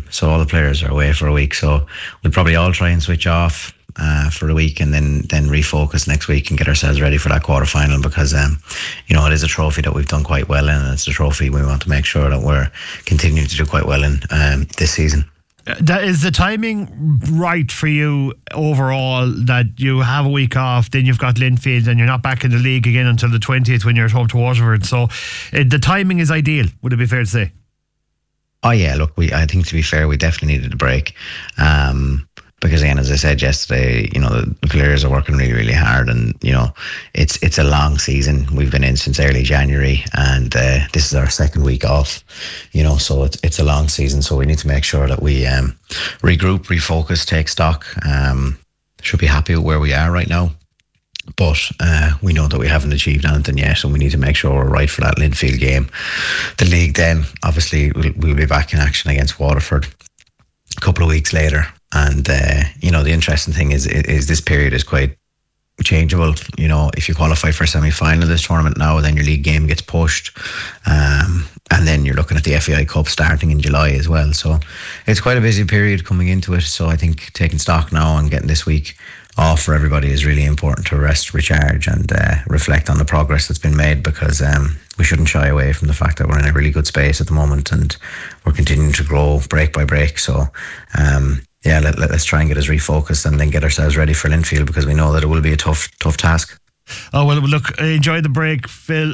so all the players are away for a week. So we'll probably all try and switch off for a week, and then refocus next week and get ourselves ready for that quarter-final, because it is a trophy that we've done quite well in, and it's a trophy we want to make sure that we're continuing to do quite well in this season. Is the timing right for you overall, that you have a week off, then you've got Linfield, and you're not back in the league again until the 20th when you're at home to Waterford? So the timing is ideal, would it be fair to say? Oh yeah, look, I think, to be fair, we definitely needed a break. Because again, as I said yesterday, the players are working really, really hard, and it's a long season. We've been in since early January, and this is our second week off. So it's a long season. So we need to make sure that we regroup, refocus, take stock. Should be happy with where we are right now, but we know that we haven't achieved anything yet, and we need to make sure we're right for that Linfield game. The league, then obviously we'll be back in action against Waterford a couple of weeks later. And the interesting thing is this period is quite changeable. If you qualify for a semi-final of this tournament now, then your league game gets pushed, and then you're looking at the FAI Cup starting in July as well. So it's quite a busy period coming into it. So I think taking stock now and getting this week off for everybody is really important, to rest, recharge, and reflect on the progress that's been made, because we shouldn't shy away from the fact that we're in a really good space at the moment, and we're continuing to grow break by break. So let's try and get us refocused, and then get ourselves ready for Linfield, because we know that it will be a tough task. Oh, well, look, enjoy the break, Phil.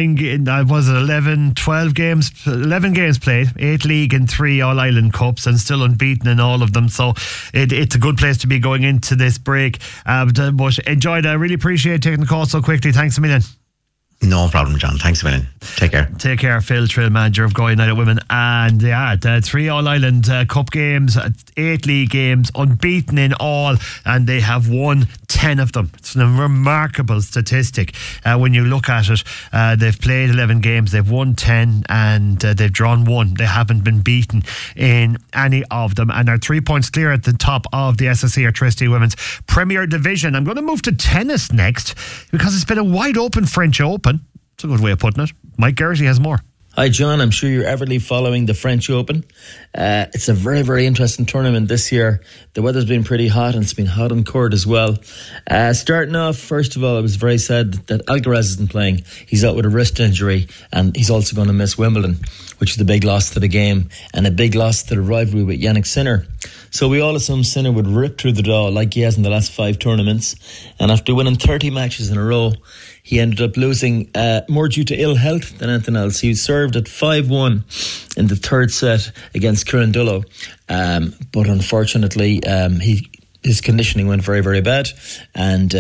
11 games played, 8 league and 3 All-Ireland Cups, and still unbeaten in all of them. So it's a good place to be going into this break. But enjoyed it. I really appreciate taking the call so quickly. Thanks a million. No problem, John. Thanks a million. Take care. Take care, Phil Trill, manager of Galway United Women. And the 3 All-Ireland Cup games, 8 league games, unbeaten in all, and they have won 10 of them. It's a remarkable statistic when you look at it. They've played 11 games, they've won 10, and they've drawn 1. They haven't been beaten in any of them, and are 3 points clear at the top of the SSE Airtricity Women's Premier Division. I'm going to move to tennis next, because it's been a wide open French Open. It's a good way of putting it. Mike Geraghty has more. Hi John, I'm sure you're avidly following the French Open. It's a very, very interesting tournament this year. The weather's been pretty hot, and it's been hot on court as well. Starting off, first of all, I was very sad that Alcaraz isn't playing. He's out with a wrist injury, and he's also going to miss Wimbledon, which is the big loss to the game, and a big loss to the rivalry with Yannick Sinner. So we all assumed Sinner would rip through the door like he has in the last 5 tournaments, and after winning 30 matches in a row, he ended up losing more due to ill health than anything else. He served at 5-1 in the third set against Kirandullo, but unfortunately his conditioning went very, very bad, and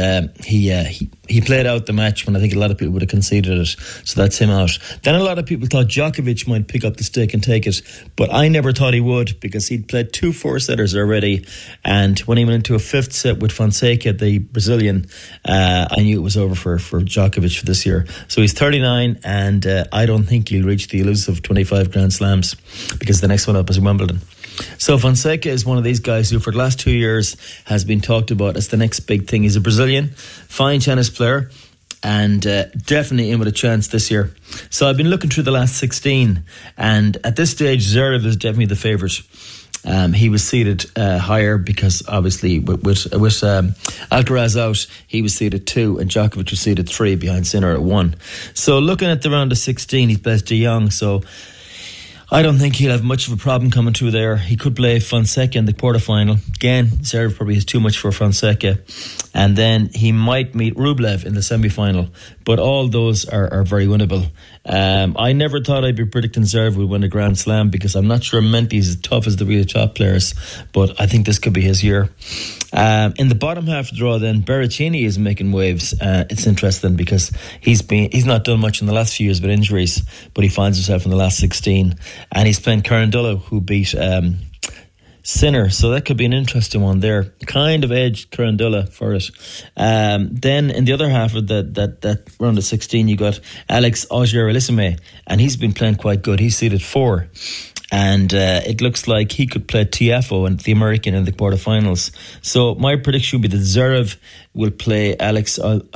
he played out the match when I think a lot of people would have conceded it. So that's him out. Then a lot of people thought Djokovic might pick up the stick and take it, but I never thought he would, because he'd played 2 4-setters already, and when he went into a 5th set with Fonseca, the Brazilian, I knew it was over for Djokovic for this year. So he's 39, and I don't think he'll reach the elusive 25 Grand Slams, because the next one up is Wimbledon. So Fonseca is one of these guys who for the last 2 years has been talked about as the next big thing. He's a Brazilian, fine tennis player, and definitely in with a chance this year. So I've been looking through the last 16, and at this stage Zverev is definitely the favourite. He was seeded higher because obviously with Alcaraz out, he was seeded 2 and Djokovic was seeded 3 behind Sinner at 1. So looking at the round of 16, he plays De Jong, so I don't think he'll have much of a problem coming through there. He could play Fonseca in the quarterfinal. Again, Zverev probably has too much for Fonseca. And then he might meet Rublev in the semi-final. But all those are very winnable. I never thought I'd be predicting Zverev would win a Grand Slam, because I'm not sure Menti's as tough as the really top players. But I think this could be his year. In the bottom half of the draw then, Berrettini is making waves. It's interesting because he's not done much in the last few years with injuries, but he finds himself in the last 16, and he's playing Kirandullo, who beat Sinner, so that could be an interesting one there. Kind of edged Kirandullo for it. Then in the other half of that round of 16, you got Alex Auger-Aliassime, and he's been playing quite good. He's seeded 4. And it looks like he could play Tiafoe and the American in the quarterfinals. So my prediction would be that Zverev will play Alex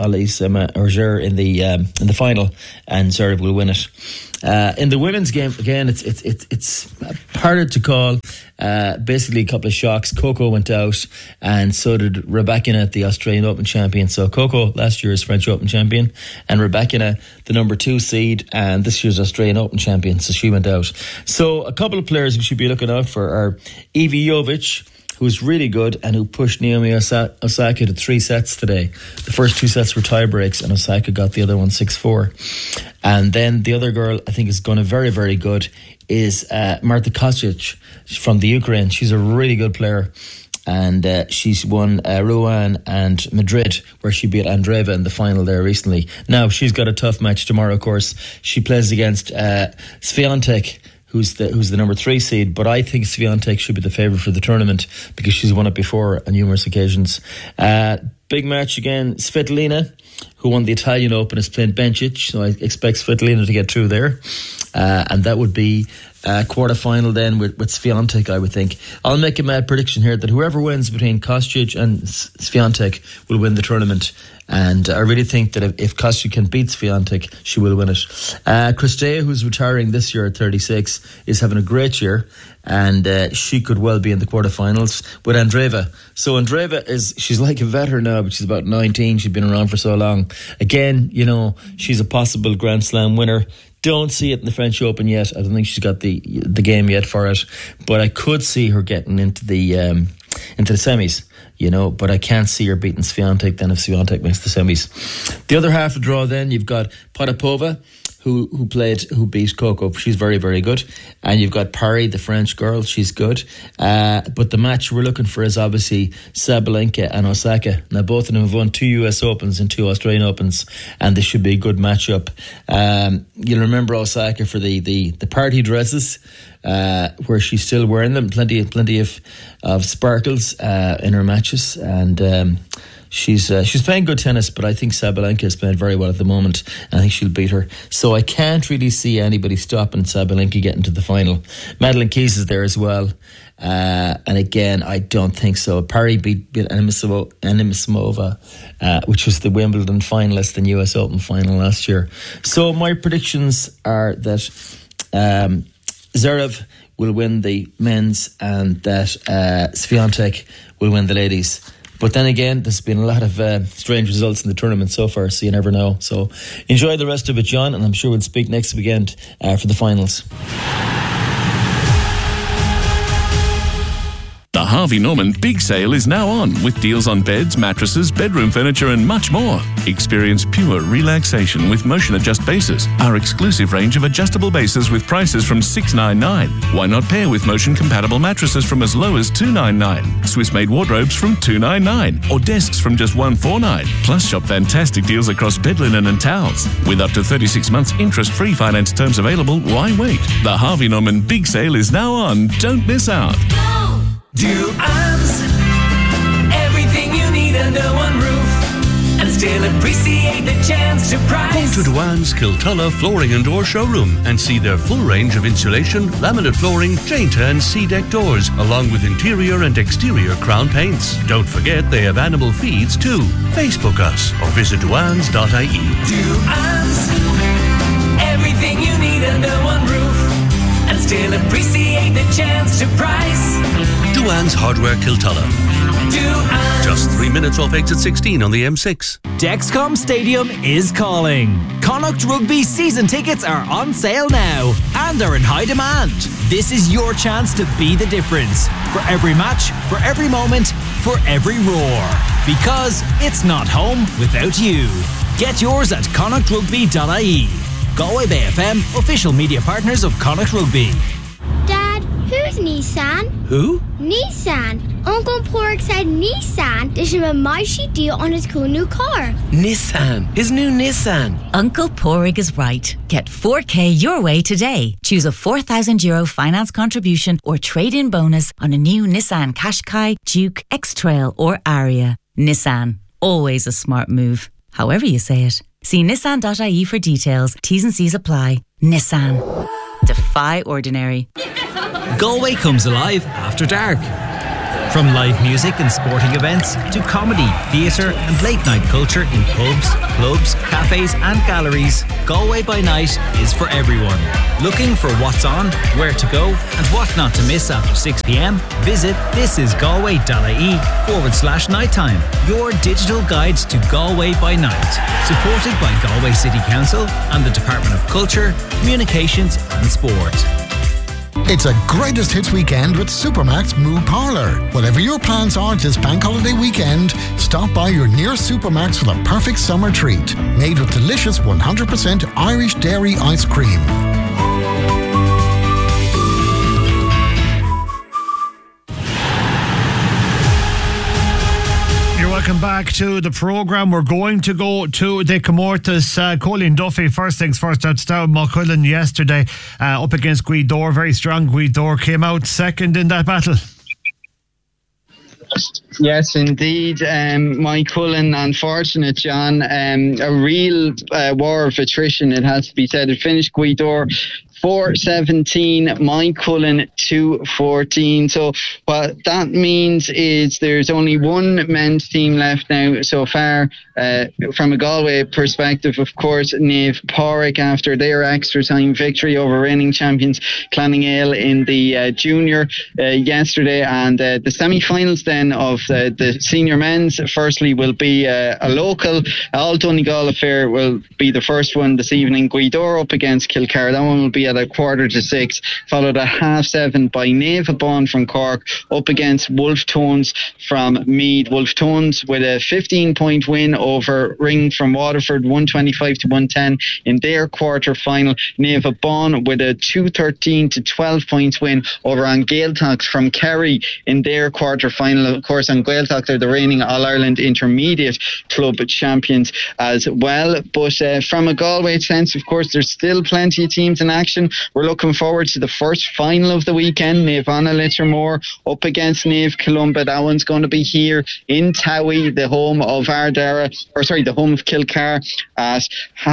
Auger in the final, and Zverev will win it. In the women's game, again, it's harder to call. Basically, a couple of shocks. Coco went out, and so did Rybakina, the Australian Open champion. So Coco, last year's French Open champion, and Rybakina, the number 2 seed, and this year's Australian Open champion. So she went out. So a couple of players we should be looking out for are Evie Jovic, who's really good and who pushed Naomi Osaka to 3 sets today. The first 2 sets were tie breaks, and Osaka got the other one 6-4. And then the other girl I think is going to very, very good is Marta Kocic from the Ukraine. She's a really good player, and she's won Rouen and Madrid, where she beat Andreeva in the final there recently. Now she's got a tough match tomorrow, of course. She plays against Swiatek, who's the number 3 seed, but I think Swiatek should be the favourite for the tournament because she's won it before on numerous occasions. Big match again, Svitolina, who won the Italian Open, is playing Bencic, so I expect Svitolina to get through there. And that would be quarter-final then with Swiatek, I would think. I'll make a mad prediction here that whoever wins between Kostic and Swiatek will win the tournament. And I really think that if Kostic can beat Swiatek, she will win it. Kristeva, who's retiring this year at 36, is having a great year, and she could well be in the quarterfinals with Andreeva. So Andreeva she's like a veteran now, but she's about 19. She's been around for so long. Again, she's a possible Grand Slam winner. Don't see it in the French Open yet. I don't think she's got the game yet for it, but I could see her getting into the semis. But I can't see her beating Swiatek then if Swiatek makes the semis. The other half of the draw then, you've got Potapova, who beat Coco. She's very, very good. And you've got Parry, the French girl. She's good. But the match we're looking for is obviously Sabalenka and Osaka. Now, both of them have won 2 US Opens and 2 Australian Opens, and this should be a good matchup. You'll remember Osaka for the party dresses, where she's still wearing them. Plenty of sparkles in her matches, and she's playing good tennis. But I think Sabalenka is playing very well at the moment, and I think she'll beat her. So I can't really see anybody stopping Sabalenka getting to the final. Madeline Keys is there as well, and again, I don't think so. Parry beat Anisimova, which was the Wimbledon finalist and US Open final last year. So my predictions are that Zverev will win the men's, and that Swiatek will win the ladies. But then again, there's been a lot of strange results in the tournament so far, so you never know. So enjoy the rest of it, John, and I'm sure we'll speak next weekend for the finals. The Harvey Norman Big Sale is now on, with deals on beds, mattresses, bedroom furniture and much more. Experience pure relaxation with Motion Adjust bases, our exclusive range of adjustable bases with prices from $699. Why not pair with Motion compatible mattresses from as low as $299, Swiss made wardrobes from $299, or desks from just $149. Plus shop fantastic deals across bed linen and towels. With up to 36 months interest-free finance terms available, why wait? The Harvey Norman Big Sale is now on. Don't miss out. Duans, everything you need under one roof, and still appreciate the chance to price. Go to Duans Kiltulla Flooring and Door Showroom and see their full range of insulation, laminate flooring, Jainta and C-deck doors, along with interior and exterior crown paints. Don't forget they have animal feeds too. Facebook us or visit duans.ie. Duans, everything you need under one roof, and still appreciate the chance to price. Duans Hardware Kiltulla. Duans. Just 3 minutes off exit 16 on the M6. Dexcom Stadium is calling. Connacht Rugby season tickets are on sale now and are in high demand. This is your chance to be the difference. For every match, for every moment, for every roar. Because it's not home without you. Get yours at connachtrugby.ie. Galway Bay FM, official media partners of Connacht Rugby. Dad, who's Nissan? Who? Nissan. Uncle Pork said Nissan did him a mighty deal on his cool new car. Nissan. His new Nissan. Uncle Porig is right. Get 4K your way today. Choose a €4,000 finance contribution or trade-in bonus on a new Nissan Qashqai, Duke, X-Trail or Aria. Nissan. Always a smart move. However you say it. See nissan.ie for details. T's and C's apply. Nissan. Defy ordinary. Galway comes alive after dark. From live music and sporting events to comedy, theatre and late night culture in pubs, clubs, cafes and galleries, Galway by Night is for everyone. Looking for what's on, where to go and what not to miss after 6 p.m? Visit thisisgalway.ie/nighttime, your digital guide to Galway by Night. Supported by Galway City Council and the Department of Culture, Communications and Sport. It's a greatest hits weekend with Supermac's Mood Parlour. Whatever your plans are this bank holiday weekend, stop by your nearest Supermac's for the perfect summer treat. Made with delicious 100% Irish dairy ice cream. Welcome back to the programme. We're going to go to the Comórtas. Colleen Duffy, first things first, out Mulcullen yesterday up against Guidor. Very strong. Guidor came out second in that battle. Yes, indeed. Mulcullen, unfortunate, John. A real war of attrition, it has to be said. It finished Guidor 4-17, Mulcullen 2-14. So what that means is there's only one men's team left now so far. From a Galway perspective, of course, Naomh Pádraig, after their extra time victory over reigning champions Cloningale in the junior yesterday. And the semi-finals then of the senior men's, firstly, will be a local. All Donegal affair will be the first one this evening. Guidor up against Kilcar. That one will be at 6:15, followed at 7:30 by Naomh from Cork up against Wolf Tones from Meath. Wolf Tones with a 15-point win over Ring from Waterford, 125-110 in their quarter final. Naomh with a 213-12 points win over An Gaeltacht from Kerry in their quarter final. Of course, An Gaeltacht are the reigning All-Ireland Intermediate Club champions as well. But from a Galway sense, of course, there's still plenty of teams in action. We're looking forward to the first final of the weekend. Naomh Littermore up against Naomh Columba. That one's going to be here in Towie, the home of the home of Kilcar, at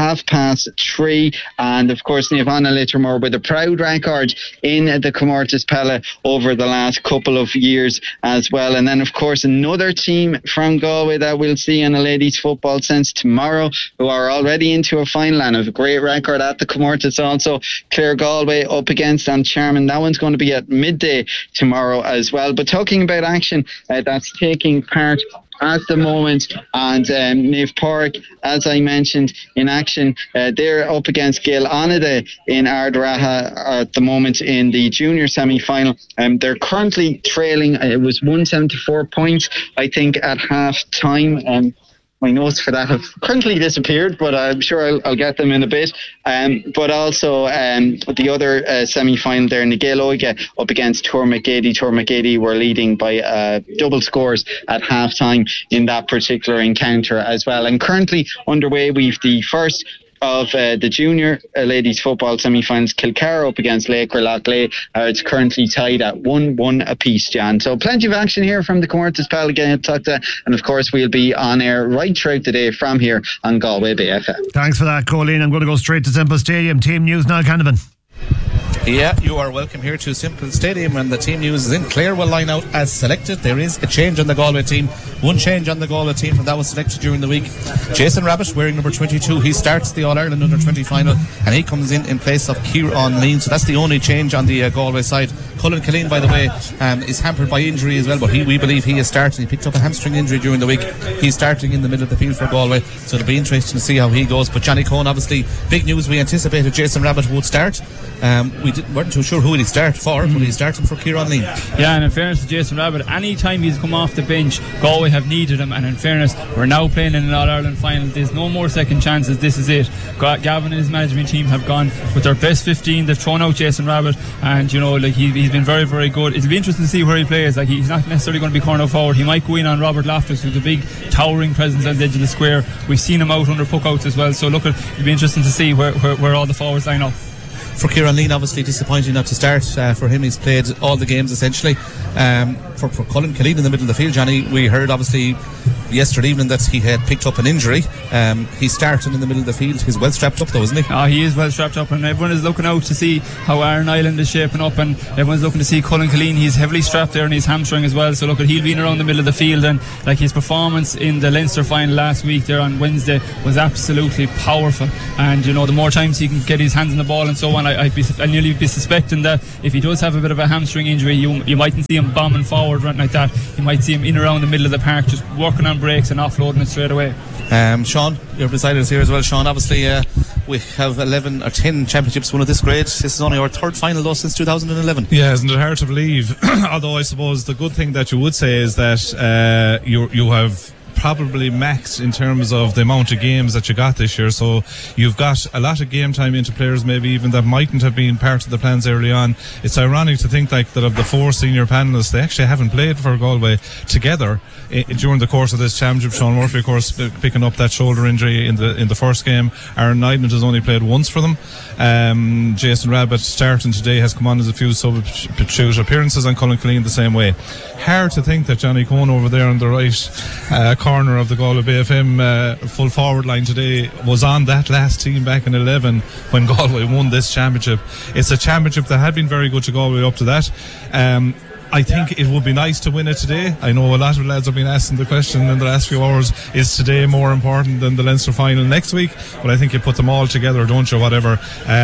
3:30. And of course, Naomh Littermore with a proud record in the Comórtas Pella over the last couple of years as well. And then, of course, another team from Galway that we'll see in a ladies' football sense tomorrow, who are already into a final and have a great record at the Comórtas also. Clare Galway up against Ancharman. That one's going to be at midday tomorrow as well. But talking about action that's taking part at the moment, and Naomh Pádraig, as I mentioned, in action. They're up against Gael Anada in Ardaraha at the moment in the junior semi-final. They're currently trailing. It was 174 points, I think, at half time. My notes for that have currently disappeared, but I'm sure I'll get them in a bit. But also the other semi-final there, Nageloiga up against Tourmagady. Tourmagady were leading by double scores at half-time in that particular encounter as well. And currently underway, we've the first of the junior ladies football semi-finals. Kilcar up against Laker Lochley. It's currently tied at 1-1 apiece, Jan. So plenty of action here from the Comórtas Pal Gaeltachta, and of course we'll be on air right throughout the day from here on Galway Bay FM. Thanks for that, Colleen. I'm going to go straight to Semple Stadium. Team News, Niall Canavan. Yeah, you are welcome here to Semple Stadium, and the team news is in. Clare will line out as selected. There is a change on the Galway team. One change on the Galway team from that was selected during the week. Jason Rabbit, wearing number 22, he starts the All-Ireland Under-20 final, and he comes in place of Kieran Lean. So that's the only change on the Galway side. Colin Killeen, by the way, is hampered by injury as well, but we believe he is starting. He picked up a hamstring injury during the week. He's starting in the middle of the field for Galway, so it'll be interesting to see how he goes. But Johnny Cohen, obviously, big news. We anticipated Jason Rabbit would start. We weren't too sure who he'd start for, but he's starting for Kieran Lean. Yeah, and in fairness to Jason Rabbit, any time he's come off the bench, Galway have needed him, and in fairness, we're now playing in an All-Ireland final. There's no more second chances. This is it. Gavin and his management team have gone with their best 15. They've thrown out Jason Rabbit, and he's been very, very good. It'll be interesting to see where he plays. He's not necessarily going to be corner forward. He might go in on Robert Loftus, who's a big towering presence on the edge of the square. We've seen him out under puckouts as well, so it'll be interesting to see where all the forwards line up. For Kieran Lean, obviously disappointing not to start. For him, he's played all the games essentially. For Colin Killeen in the middle of the field, Johnny, we heard obviously yesterday evening that he had picked up an injury. He's starting in the middle of the field. He's well strapped up though, isn't he? He is well strapped up, and everyone is looking out to see how Iron Island is shaping up, and everyone's looking to see Cullen Killeen. He's heavily strapped there in his hamstring as well, so look, he'll be in around the middle of the field, and like his performance in the Leinster final last week there on Wednesday was absolutely powerful, and you know, the more times he can get his hands on the ball and so on, I'd nearly be suspecting that if he does have a bit of a hamstring injury, you mightn't see him bombing forward right like that. You might see him in around the middle of the park just working on breaks and offloading it straight away. Sean, you're beside us here as well. Sean, obviously we have 11 or 10 championships won at this grade. This is only our third final though since 2011. Yeah, isn't it hard to believe? Although I suppose the good thing that you would say is that you have probably maxed in terms of the amount of games that you got this year, so you've got a lot of game time into players maybe even that mightn't have been part of the plans early on. It's ironic to think like that of the 4 senior panellists, they actually haven't played for Galway together during the course of this championship. Sean Murphy, of course, picking up that shoulder injury in the first game. Aaron Nydman has only played once for them. Jason Rabbit starting today has come on as a few substitute appearances, and Cullen Killeen the same way. Hard to think that Johnny Cohn over there on the right corner of the Galway BFM full forward line today was on that last team back in 11 when Galway won this championship. It's a championship that had been very good to Galway up to that. I think it would be nice to win it today. I know a lot of lads have been asking the question in the last few hours, is today more important than the Leinster final next week? But I think you put them all together, don't you, whatever.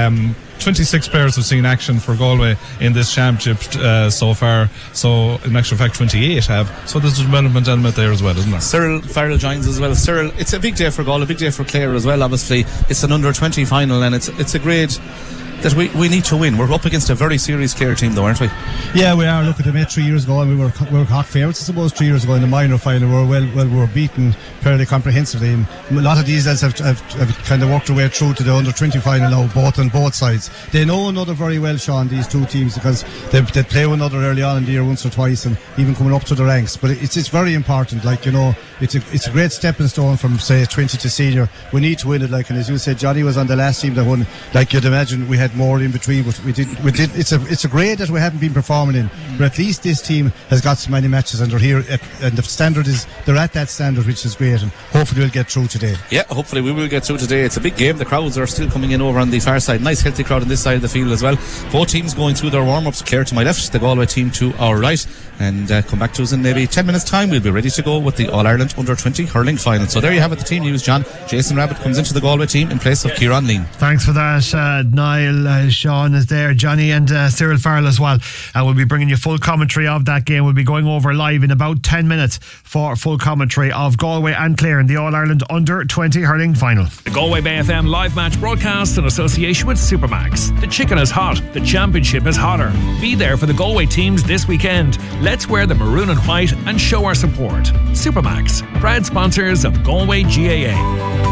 26 players have seen action for Galway in this championship so far. So, in actual fact, 28 have. So there's a development element there as well, isn't there? Cyril Farrell joins as well. Cyril, it's a big day for Galway, a big day for Clare as well, obviously. It's an under-20 final, and it's a grade that we need to win. We're up against a very serious Clare team though, aren't we? Yeah, we are. Look at them 3 years ago, and we were hot favourites, I suppose, 3 years ago in the minor final. We were beaten fairly comprehensively, and a lot of these lads have kind of worked their way through to the under-20 final now, on both sides. They know one another very well, Sean, these two teams, because they play one another early on in the year once or twice, and even coming up to the ranks. But it's very important, like, you know, it's a great stepping stone from, say, 20 to senior. We need to win it, like, and as you said, Johnny was on the last team that won. Like you'd imagine, we had more in between, but we did. It's a grade that we haven't been performing in, but at least this team has got so many matches, and they're here, and the standard is, they're at that standard, which is great, and hopefully we'll get through today. Yeah, hopefully we will get through today. It's a big game. The crowds are still coming in over on the far side. Nice healthy crowd on this side of the field as well. Both teams going through their warm-ups. Clare to my left, the Galway team to our right, and come back to us in maybe 10 minutes time. We'll be ready to go with the All-Ireland Under-20 hurling final. So there you have it, the team news, John. Jason Rabbit comes into the Galway team in place of Kieran Lean. Thanks for that, Niall. Sean is there, Johnny, and Cyril Farrell as well. We'll be bringing you full commentary of that game. We'll be going over live in about 10 minutes for full commentary of Galway and Clare in the All-Ireland Under-20 hurling final. The Galway Bay FM live match broadcast in association with Supermax. The chicken is hot, the championship is hotter. Be there for the Galway teams this weekend. Let's wear the maroon and white and show our support. Supermax, proud sponsors of Galway GAA.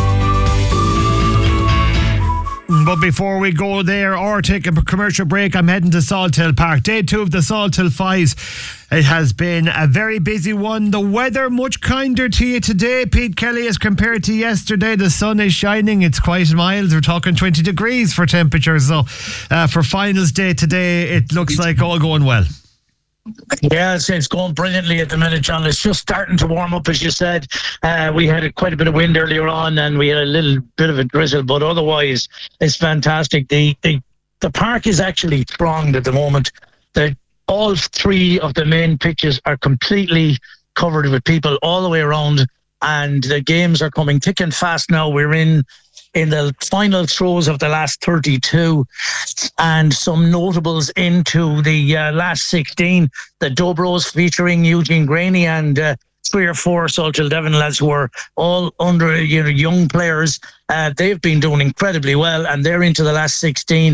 But before we go there or take a commercial break, I'm heading to Salthill Park. Day 2 of the Salthill Fives. It has been a very busy one. The weather much kinder to you today, Pete Kelly, as compared to yesterday. The sun is shining. It's quite mild. We're talking 20 degrees for temperatures. So for finals day today, it looks like all going well. Yeah, it's going brilliantly at the minute, John. It's just starting to warm up, as you said. We had quite a bit of wind earlier on, and we had a little bit of a drizzle, but otherwise it's fantastic. The park is actually thronged at the moment. All 3 of the main pitches are completely covered with people all the way around, and the games are coming thick and fast now. We're in the final throes of the last 32, and some notables into the last 16. The Dobros featuring Eugene Graney and 3 or 4 Salthill Devon lads who are all under young players. They've been doing incredibly well, and they're into the last 16.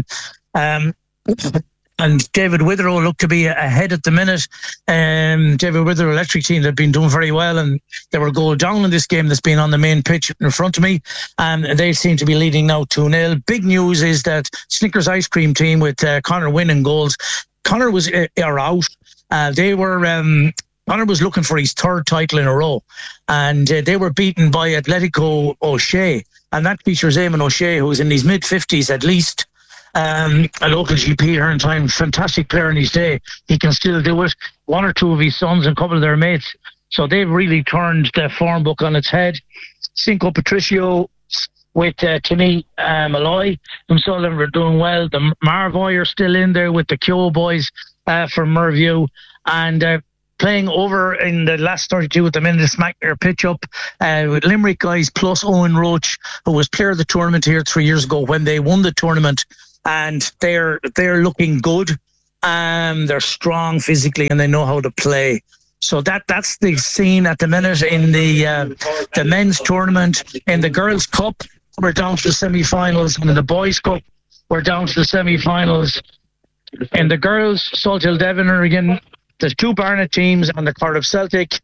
And David Witherow looked to be ahead at the minute. David Witherow electric team, they've been doing very well, and they were goal down in this game that's been on the main pitch in front of me, and they seem to be leading now 2-0. Big news is that Snickers ice cream team with Connor winning goals. Connor was out. Connor was looking for his 3rd title in a row, and they were beaten by Atletico O'Shea, and that features Eamon O'Shea, who's in his mid-50s at least. A local GP here in time, fantastic player in his day. He can still do it. 1 or 2 of his sons and a couple of their mates So they've really turned the form book on its head. Cinco Patricio with Timmy Malloy from Sullivan are doing well. The Marvoy are still in there with the Kyo boys from Merview, and playing over in the last 32 with them in the Smackner pitch up with Limerick guys plus Owen Roach, who was player of the tournament here 3 years ago when they won the tournament, and they're looking good. They're strong physically and they know how to play. So that's the scene at the minute in the men's tournament. In the girls' cup, we're down to the semi-finals, and in the boys' cup, we're down to the semi-finals. In the girls, Salthill Devon are again. There's 2 Barnet teams and the Cardiff Celtic,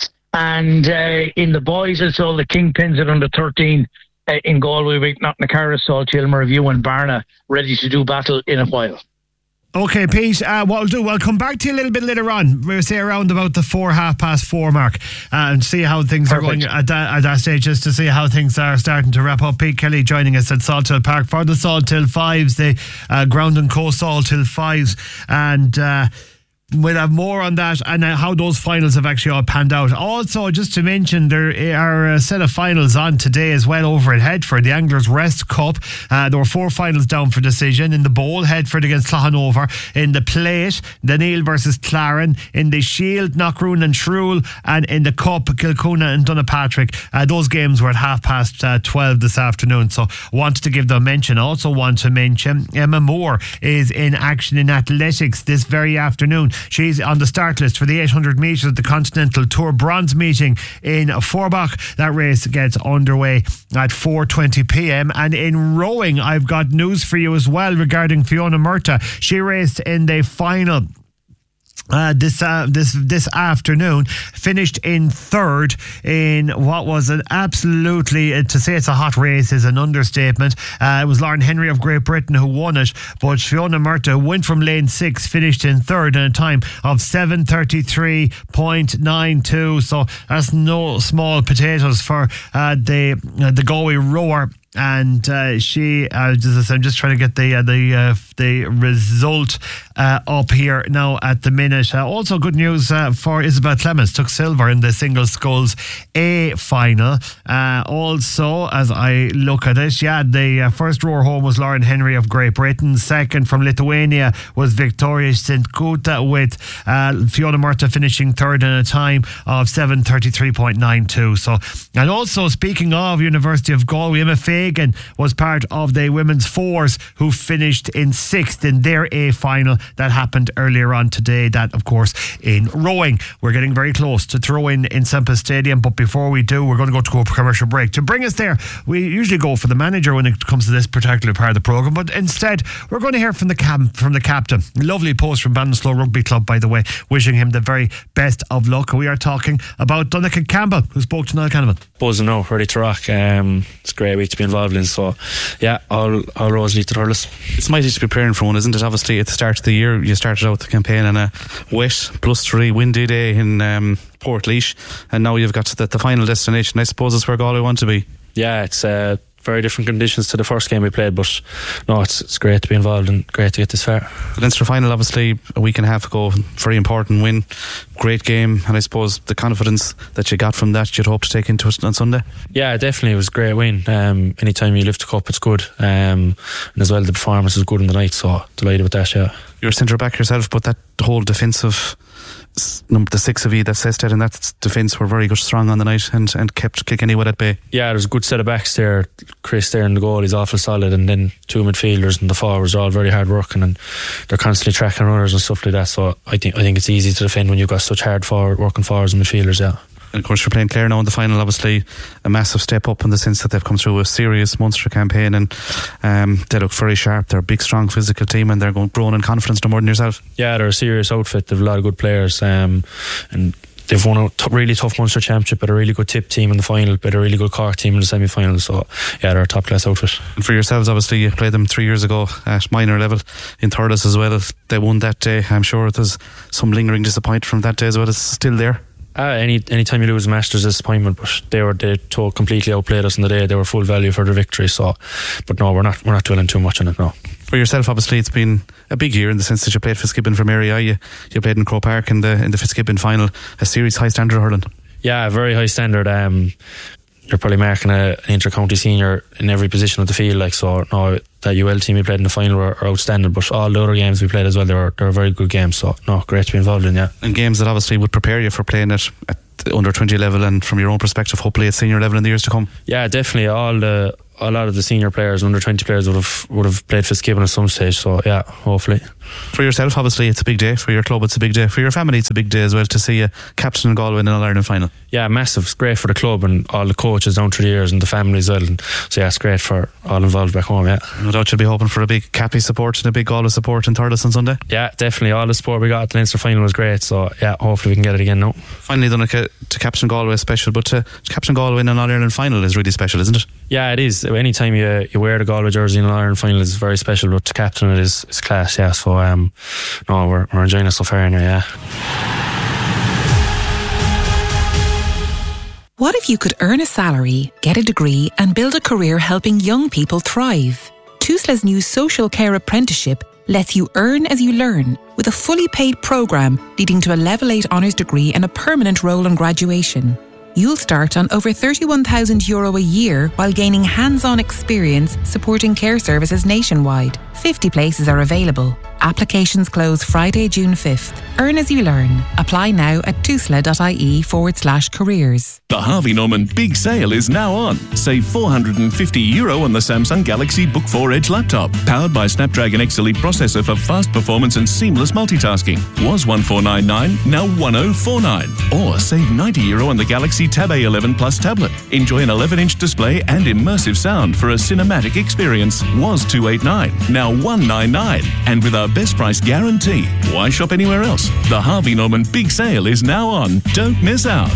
and in the boys, it's all the Kingpins at under 13 in Galway, with Knocknacarra, Salthill, Merview, and Barna ready to do battle in a while. Okay, Pete, what we'll do, we'll come back to you a little bit later on. We'll say around about the 4:30 mark and see how things are going at that stage, just to see how things are starting to wrap up. Pete Kelly joining us at Salthill Park for the Salthill Fives, the Ground and Co Salthill Fives, and we'll have more on that and how those finals have actually all panned out. Also, just to mention, there are a set of finals on today as well over at Headford, the Anglers Rest Cup. There were 4 finals down for decision. In the bowl, Headford against Clohanover. In the plate, Daneil versus Claren. In the shield, Knockroon and Shrule. And in the cup, Kilcoona and Donapatrick. Those games were at 12:30 this afternoon, so wanted to give them a mention. Also want to mention Emma Moore is in action in athletics this very afternoon. She's on the start list for the 800 metres at the Continental Tour Bronze meeting in Forbach. That race gets underway at 4:20 p.m. And in rowing, I've got news for you as well regarding Fiona Murtagh. She raced in the final this afternoon, finished in 3rd in what was an absolutely, to say it's a hot race is an understatement. It was Lauren Henry of Great Britain who won it, but Fiona Murtagh went from lane 6, finished in 3rd in a time of 7:33.92. So that's no small potatoes for the Galway rower. And she, I'm just trying to get the result up here now at the minute. Also, good news for Isabel Clements, took silver in the single sculls A final. Also, as I look at it, the first rower home was Lauren Henry of Great Britain. Second from Lithuania was Victoria Sintkuta, with Fiona Murtagh finishing 3rd in a time of 7:33.92. So, and also speaking of University of Galway, Emma Fagan was part of the women's 4s who finished in 6th in their A final. That happened earlier on today. That, of course, in rowing. We're getting very close to throw-in Semple Stadium, but before we do, we're going to go to a commercial break. To bring us there, we usually go for the manager when it comes to this particular part of the programme, but instead we're going to hear from the captain. Lovely post from Ballinasloe Rugby Club, by the way, wishing him the very best of luck. We are talking about Donnacha Campbell, who spoke to Niall Canavan. Buzzing now, ready to rock. It's a great week to be involved in, so yeah, all roads lead to Thurles. It's mighty to be preparing for one, isn't it? Obviously at the start of the year you started out the campaign on a wet +3 windy day in Portlaoise, and now you've got the final destination. I suppose it's where Galway want to be. Yeah, it's very different conditions to the first game we played, but no, it's great to be involved and great to get this far. The Leinster final, obviously a week and a half ago, very important win, great game, and I suppose the confidence that you got from that you'd hope to take into it on Sunday. Yeah, definitely, it was a great win. Anytime you lift the cup, it's good, and as well the performance was good in the night, so delighted with that. Yeah, you're a centre back yourself, but that whole defensive, the 6 of you that Sested and that defence were very good, strong on the night and kept Kilkenny at bay. Yeah, there's a good set of backs there. Chris there in the goal, he's awful solid, and then 2 midfielders and the forwards are all very hard working, and they're constantly tracking runners and stuff like that, so I think it's easy to defend when you've got such hard working forwards and midfielders. Yeah. And of course you're playing Clare now in the final, obviously a massive step up in the sense that they've come through a serious Munster campaign, and they look very sharp. They're a big strong physical team, and they're growing in confidence no more than yourself. Yeah, they're a serious outfit. They've a lot of good players, and they've won a really tough Munster Championship, but a really good Tip team in the final, but a really good Cork team in the semi-final, so yeah, they're a top class outfit. And for yourselves, obviously you played them 3 years ago at minor level in Thurles as well. They won that day. I'm sure there's some lingering disappointment from that day as well. It's still there. Any time you lose a match there's disappointment, but they completely outplayed us in the day. They were full value for the victory, so but no, we're not dwelling too much on it now. For yourself, obviously, it's been a big year in the sense that you played Fitzgibbon for Mary I. You played in Croke Park in the Fitzgibbon final, a series high standard hurling. Yeah, very high standard. You're probably marking an inter-county senior in every position of the field. Like, so no, that UL team we played in the final were outstanding, but all the other games we played as well, they were very good games. So no, great to be involved in. Yeah, and games that obviously would prepare you for playing it at the under 20 level, and from your own perspective, hopefully at senior level in the years to come. Yeah, definitely. A lot of the senior players, under 20 players, would have played Fitzgibbon at some stage. So yeah, hopefully. For yourself, obviously, it's a big day. For your club, it's a big day. For your family, it's a big day as well to see you captain in Galway in an All-Ireland final. Yeah, massive. It's great for the club and all the coaches down through the years and the family as well. And so yeah, it's great for all involved back home. Yeah, no doubt you'll be hoping for a big Cappy support and a big Galway support in Thurles on Sunday. Yeah, definitely. All the support we got at the Leinster final was great. So yeah, hopefully we can get it again now. Finally, Donncha, to captain Galway is special, but to captain Galway in an All-Ireland final is really special, isn't it? Yeah, it is. Anytime you wear the Galway jersey in an All-Ireland final is very special, but to captain it is class. Yeah, so no, we're enjoying it so far anyway. Yeah. What if you could earn a salary, get a degree and build a career helping young people thrive? TUSLA's new social care apprenticeship lets you earn as you learn with a fully paid programme leading to a Level 8 honours degree and a permanent role on graduation. You'll start on over €31,000 a year while gaining hands-on experience supporting care services nationwide. 50 places are available. Applications close Friday, June 5th. Earn as you learn. Apply now at tusla.ie/careers. The Harvey Norman Big Sale is now on. Save €450 on the Samsung Galaxy Book 4 Edge laptop. Powered by Snapdragon X Elite processor for fast performance and seamless multitasking. Was $1,499, now $1,049. Or save €90 on the Galaxy Tab A11 Plus tablet. Enjoy an 11-inch display and immersive sound for a cinematic experience. Was $289, now $199. And with our best price guarantee, why shop anywhere else? The Harvey Norman Big Sale is now on. Don't miss out.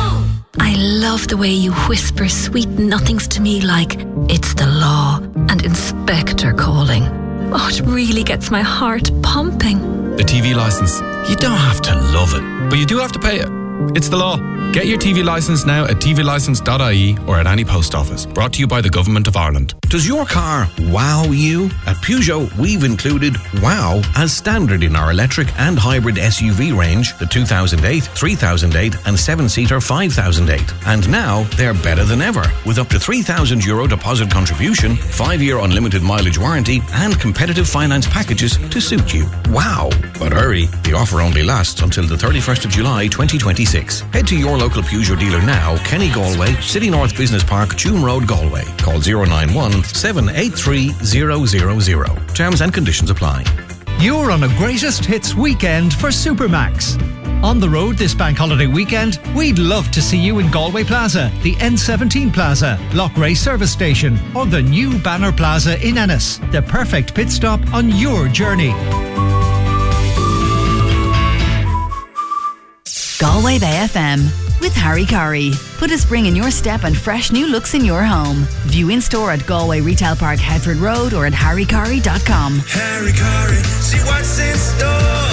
I love the way you whisper sweet nothings to me like, it's the law and Inspector calling. Oh, it really gets my heart pumping. The TV licence. You don't have to love it, but you do have to pay it. It's the law. Get your TV licence now at tvlicence.ie or at any post office. Brought to you by the Government of Ireland. Does your car wow you? At Peugeot, we've included wow as standard in our electric and hybrid SUV range, the 2008, 3008 and 7-seater 5008. And now they're better than ever, with up to €3,000 deposit contribution, 5-year unlimited mileage warranty and competitive finance packages to suit you. Wow! But hurry, the offer only lasts until the 31st of July 2026. Head to your local Peugeot dealer now, Kenny Galway, City North Business Park, Tuam Road, Galway. Call 091 783 000. Terms and conditions apply. You're on a greatest hits weekend for Supermax. On the road this bank holiday weekend, we'd love to see you in Galway Plaza, the N17 Plaza, Loughrea Service Station, or the new Banner Plaza in Ennis. The perfect pit stop on your journey. Galway Bay FM with Harry Curry. Put a spring in your step and fresh new looks in your home. View in store at Galway Retail Park, Headford Road, or at harrycurry.com. Harry Curry, see what's in store.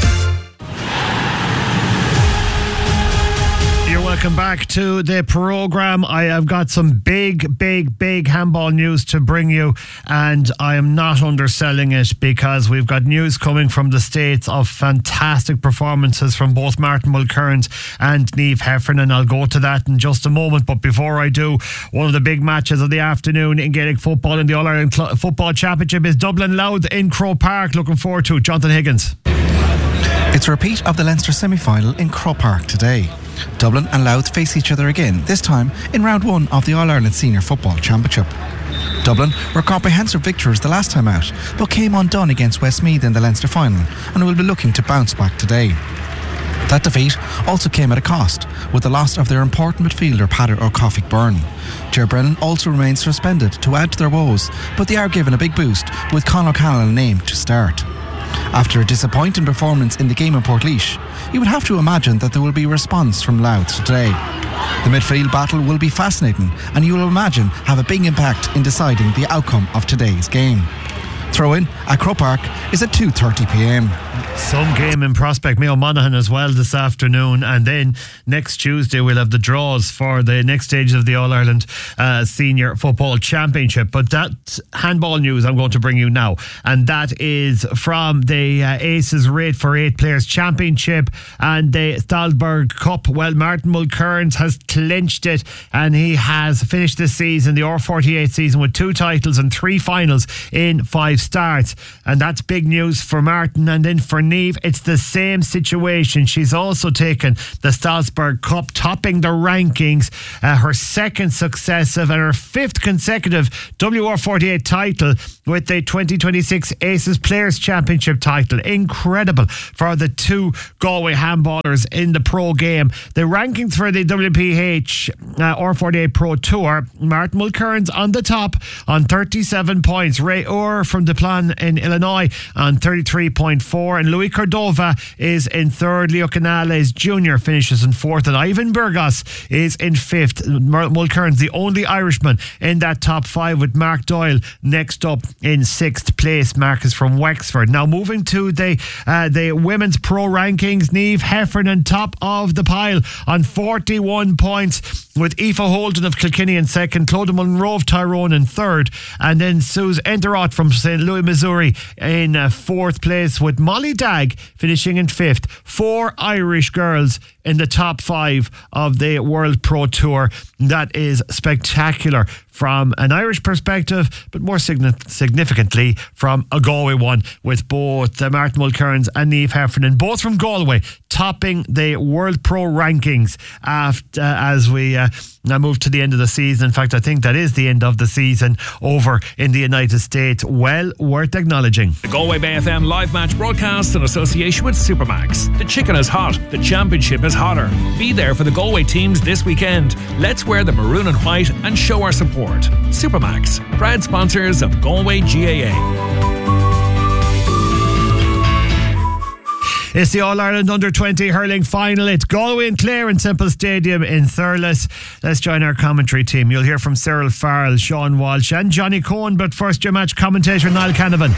You're welcome back to the programme. I have got some big handball news to bring you, and I am not underselling it because we've got news coming from the States of fantastic performances from both Martin Mulkerrand and Niamh Heffernan. I'll go to that in just a moment, but before I do, one of the big matches of the afternoon in Gaelic football in the All-Ireland Football Championship is Dublin Louth in Croke Park. Looking forward to it. Jonathan Higgins. It's a repeat of the Leinster semi-final in Croke Park today. Dublin and Louth face each other again, this time in round 1 of the All-Ireland Senior Football Championship. Dublin were comprehensive victors the last time out, but came undone against Westmeath in the Leinster final and will be looking to bounce back today. That defeat also came at a cost, with the loss of their important midfielder Peadar O'Cofaigh Byrne. Ger Brennan also remains suspended to add to their woes, but they are given a big boost with Con O'Connell named to start. After a disappointing performance in the game in Portlaoise, you would have to imagine that there will be a response from Louth today. The midfield battle will be fascinating and you will imagine have a big impact in deciding the outcome of today's game. Throw-in at Croke Park is at 2:30pm. Some game in prospect, Mayo Monaghan as well this afternoon, and then next Tuesday we'll have the draws for the next stage of the All-Ireland Senior Football Championship. But that handball news I'm going to bring you now, and that is from the Aces Rate for 8 Players Championship and the Thalberg Cup. Well, Martin Mulcairns has clinched it, and he has finished this season, the R48 season, with 2 titles and 3 finals in 5 starts, and that's big news for Martin. And then for Niamh, it's the same situation. She's also taken the Thalberg Cup, topping the rankings, her second successive and her 5th consecutive WR48 title, with the 2026 Aces Players Championship title. Incredible for the 2 Galway handballers in the pro game. The rankings for the WPH R48 Pro Tour: Martin Mulcairns on the top on 37 points, Ray Orr from Duplan in Illinois on 33.4, and Louis Cordova is in 3rd. Leo Canales Jr. finishes in 4th, and Ivan Burgos is in 5th. Mulcairns, the only Irishman in that top 5, with Mark Doyle next up in 6th place. Mark is from Wexford. Now moving to the women's pro rankings, Niamh Heffernan top of the pile on 41 points, with Aoife Holden of Kilkenny in 2nd, Clodagh Monroe of Tyrone in 3rd, and then Suze Enderott from St. Louis, Missouri in 4th place, with Molly Dagg finishing in 5th. 4 Irish girls in the top 5 of the World Pro Tour. That is spectacular from an Irish perspective, but more significantly from a Galway one, with both Martin Mulcairns and Niamh Heffernan, both from Galway, topping the World Pro rankings as we now move to the end of the season. In fact, I think that is the end of the season over in the United States. Well worth acknowledging. The Galway Bay FM live match broadcast in association with Supermax. The chicken is hot, the championship is hotter. Be there for the Galway teams this weekend. Let's wear the maroon and white and show our support. Supermax, proud sponsors of Galway GAA. It's the All-Ireland Under-20 hurling final. It's Galway and Clare in Semple Stadium in Thurles. Let's join our commentary team. You'll hear from Cyril Farrell, Sean Walsh and Johnny Cohen, but first your match commentator Niall Canavan.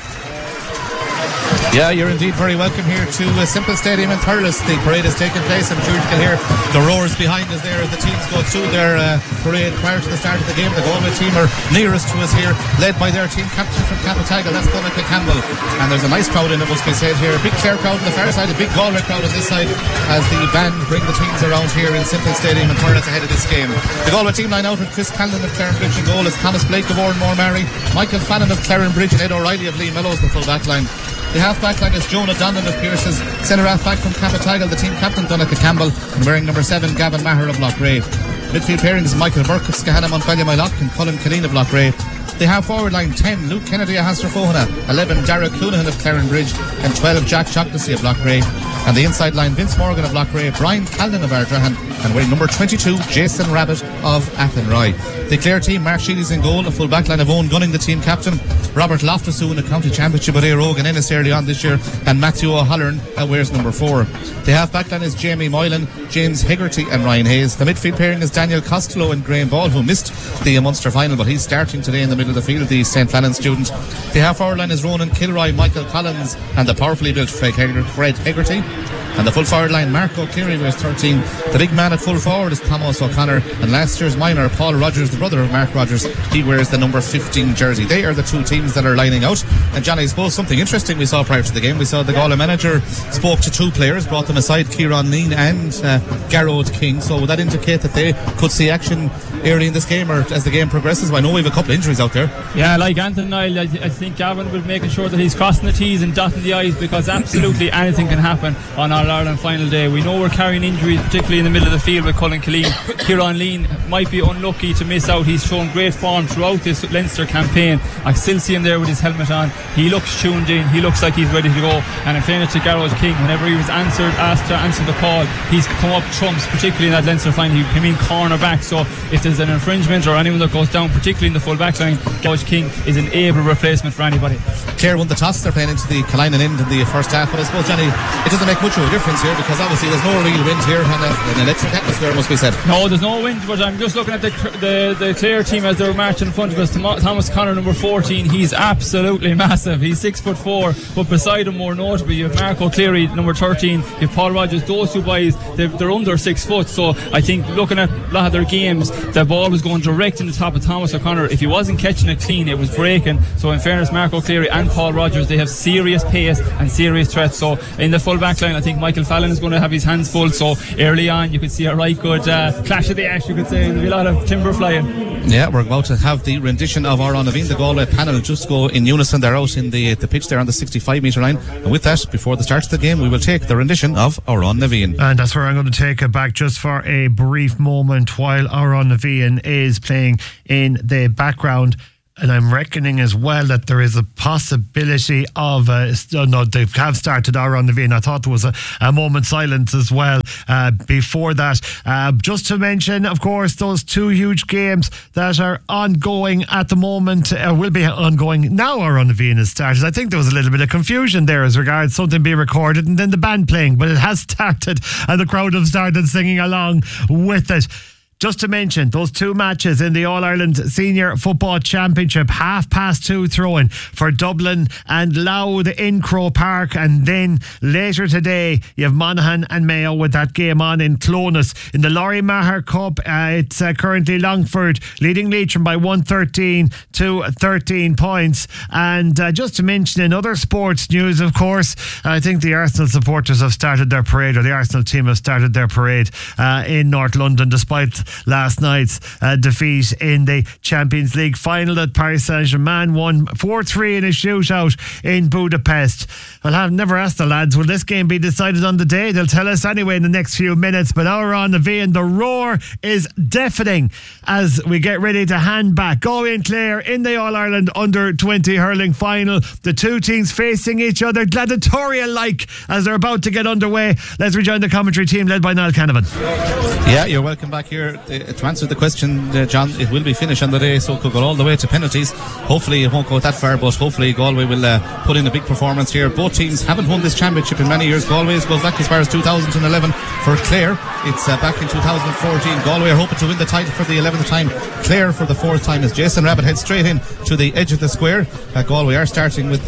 Yeah, you're indeed very welcome here to Semple Stadium in Thurles. The parade is taking place. I'm sure you can hear the roars behind us there as the teams go through their parade prior to the start of the game. The Galway team are nearest to us here, led by their team captain from Capatagal, that's Donnacha Campbell. And there's a nice crowd in, it must be said here. A big Clare crowd on the far side, a big Galway crowd on this side, as the band bring the teams around here in Semple Stadium in Thurles ahead of this game. The Galway team line out with Chris Callan of Clarenbridge in goal, is Thomas Blake of Oranmore Mary, Michael Fannin of Clarenbridge, and Ed O'Reilly of Lee Mellows, the full back line. The half-back line is Jonah Donnan of Pearses, centre half-back from Capatagal, the team captain Donnacha Campbell, and wearing number 7 Gavin Maher of Loughrea. Midfield pairings Michael Burke of Skahana Montbelliamylock and Colin Killeen of Loughrea. The half-forward line 10 Luke Kennedy of Hanster-Fohana, 11 Dara Clunahan of Clarenbridge, and 12 Jack Chocknessy of Loughrea. And the inside line Vince Morgan of Loughrea, Brian Callan of Ardrahan, and wearing number 22 Jason Rabbit of Athenry. The Clare team, Mark Sheely's in goal, a full back line of Owen Gunning, the team captain, Robert Loftus, who won a county championship with Éire Óg and Ennis early on this year, and Matthew O'Halloran wears number 4. The half back line is Jamie Moylan, James Hegarty and Ryan Hayes. The midfield pairing is Daniel Costello and Graham Ball, who missed the Munster final, but he's starting today in the middle of the field, the St. Flannan student. The half forward line is Ronan Kilroy, Michael Collins and the powerfully built Fred Hegarty. And the full forward line, Mark O'Cleary, wears 13. The big man at full forward is Thomas O'Connor, and last year's minor, Paul Rogers, the brother of Mark Rogers, he wears the number 15 jersey. They are the 2 teams that are lining out. And Johnny, I suppose something interesting we saw prior to the game, we saw the Galway manager spoke to 2 players, brought them aside, Kieran Lean and Garrod King. So would that indicate that they could see action early in this game, or as the game progresses? Well, I know we have a couple of injuries out there. Yeah, like Anthony Niall, I think Gavin will be making sure that he's crossing the T's and dotting the I's, because absolutely anything can happen on our Ireland final day. We know we're carrying injuries, particularly in the middle of the field with Colin Killeen. Kieran Lean might be unlucky to miss out. He's shown great form throughout this Leinster campaign. I still see him there with his helmet on. He looks tuned in, he looks like he's ready to go. And in fairness to Garrod King, whenever he was asked to answer the call, he's come up trumps, particularly in that Leinster final. He came in corner back, so if there's an infringement or anyone that goes down, particularly in the full back line, Garrod King is an able replacement for anybody. Clare won the toss, they're playing into the Killeen end in the first half, but I suppose, Johnny, it doesn't make much of a difference here, because obviously there's no real wind here, and an electric atmosphere must be said. No, there's no wind, but I'm just looking at the Clare team as they're marching in front of us. Thomas Connor, number 14, he's absolutely massive. He's 6'4", but beside him, more notably, you have Mark O'Cleary, number 13, you have Paul Rogers. Those two boys, they're under 6 foot, so I think looking at a lot of their games, the ball was going direct in the top of Thomas O'Connor. If he wasn't catching it clean, it was breaking. So in fairness, Mark O'Cleary and Paul Rogers, they have serious pace and serious threats. So in the full back line, I think Michael Fallon is going to have his hands full. So early on, you could see a right good clash of the ash, you could say. There'll be a lot of timber flying. Yeah, we're about to have the rendition of our Naveen. The Galway panel just go in unison. They're out in the pitch there on the 65 metre line. And with that, before the start of the game, we will take the rendition of Oran Naveen. And that's where I'm going to take it back just for a brief moment while Oran Naveen is playing in the background. And I'm reckoning as well that there is a possibility of no, they have started Oran Naveen. I thought there was a moment's silence as well before that. Just to mention, of course, those two huge games that are ongoing at the moment, will be ongoing now. Oran Naveen has started. I think there was a little bit of confusion there as regards something being recorded and then the band playing, but it has started and the crowd have started singing along with it. Just to mention, those two matches in the All-Ireland Senior Football Championship, 2:30 throw-in for Dublin and Louth in Croke Park. And then later today, you have Monaghan and Mayo with that game on in Clonus. In the Laurie Maher Cup, it's currently Longford leading Leitrim by 113 to 13 points. And just to mention, in other sports news, of course, I think the Arsenal supporters have started their parade, or the Arsenal team have started their parade in North London, despite last night's defeat in the Champions League final that Paris Saint-Germain won 4-3 in a shootout in Budapest. Well, I've never asked the lads, will this game be decided on the day? They'll tell us anyway in the next few minutes. But Oran Naveen, the roar is deafening as we get ready to hand back Galway and Clare in the All-Ireland Under-20 hurling final. The two teams facing each other gladiatorial-like as they're about to get underway. Let's rejoin the commentary team led by Niall Canavan. Yeah, you're welcome back here. To answer the question, John, it will be finished on the day, so it could go all the way to penalties. Hopefully it won't go that far, but hopefully Galway will put in a big performance here. Both teams haven't won this championship in many years. Galway goes back as far as 2011. For Clare, it's back in 2014. Galway are hoping to win the title for the 11th time. Clare for the 4th time, as Jason Rabbit heads straight in to the edge of the square. Galway are starting with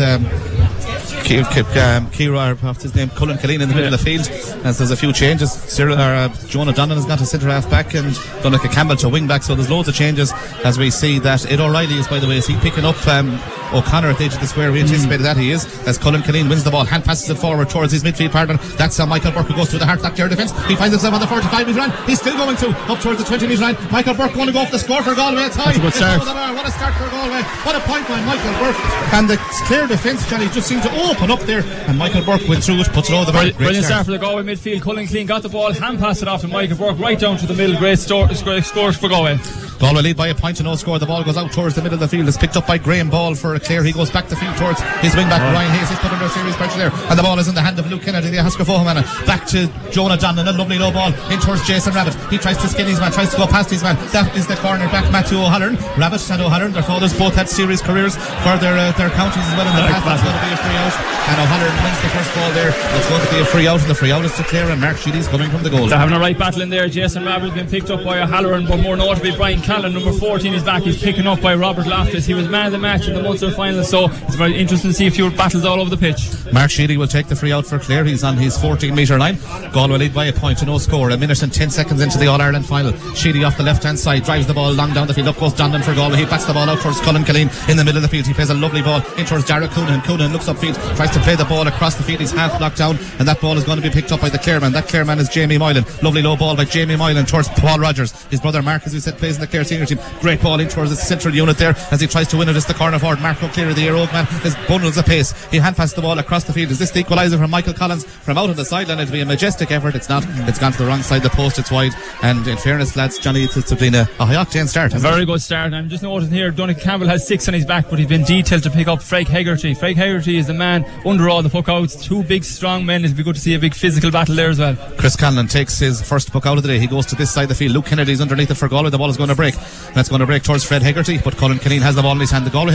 Kira, what's his name, Cullen Killeen in the middle of the field, as there's a few changes. Jonah Donnan has got a centre half back and Donica Campbell to wing back, so there's loads of changes as we see that Ed O'Reilly is, by the way, is he picking up O'Connor at the edge of the square? We anticipated that he is, as Cullen Killeen wins the ball, hand passes it forward towards his midfield partner. That's Michael Burke, who goes through the heart back Clare defence. He finds himself on the 45 metre line. He's still going through up towards the 20 metre line. Michael Burke going to go for the score for Galway. It's high. That's a good start. What a start for Galway. What a point by Michael Burke. And the Clare defence, Johnny, just seemed to open up there, and Michael Burke went through it, puts it over the bar. Brilliant start for the Galway midfield. Cullen Killeen got the ball, hand passed it off to Michael Burke right down to the middle. Great scores for Galway. Galway lead by a point to no score. The ball goes out towards the middle of the field. It's picked up by Graham Ball for Clare. He goes back the field towards his wing back Ryan Hayes. He's put under serious pressure there, and the ball is in the hand of Luke Kennedy, the Haskell Fohamana. Back to Jonah Donnan, a lovely low ball in towards Jason Rabbit. He tries to skin his man, tries to go past his man. That is the corner back Matthew O'Halloran. Rabbit and O'Halloran, their fathers both had serious careers for their counties as well in the past. That's going to be a free out, and O'Halloran wins the first ball there. It's going to be a free out, and the free out is to Clare, and Mark Sheedy's coming from the goal. They're having a right battle in there. Jason Rabbit has been picked up by O'Halloran, but more notably Brian Callan, number 14, is back. He's picking up by Robert Loftus. He was man of the match in the Munster final, so it's very interesting to see a few battles all over the pitch. Mark Sheedy will take the free out for Clare. He's on his 14 metre line. Galway lead by a point to no score. A minute and 10 seconds into the All-Ireland final. Sheedy off the left hand side drives the ball long down the field. Up goes Donnan for Galway. He bats the ball out towards Cullen Killeen in the middle of the field. He plays a lovely ball in towards Dara Coonan. Coonan looks upfield, tries to play the ball across the field. He's half blocked down, and that ball is going to be picked up by the Clare man. That Clare man is Jamie Moylan. Lovely low ball by Jamie Moylan towards Paul Rogers. His brother Mark, as we said, plays in the Clare senior team. Great ball in towards the central unit there as he tries to win it. It's the corner forward. Mark O'Cleary, the year old man, is bundles of pace. He hand passed the ball across the field. Is this the equaliser from Michael Collins from out on the sideline? It'll be a majestic effort. It's not. It's gone to the wrong side of the post. It's wide. And in fairness, lads, Johnny, it's been a high octane start. Very good start. I'm just noticing here, Donegal Campbell has 6 on his back, but he's been detailed to pick up Frank Hegarty. Frank Hegarty is the man under all the puckouts. 2 big strong men. It'll be good to see a big physical battle there as well. Chris Conlon takes his first puck out of the day. He goes to this side of the field. Luke Kennedy's underneath it for Galway. The ball is going to break. And that's going to break towards Fred Hegarty, but Cullen Killeen has the ball in his hand. The Galway have a 2-man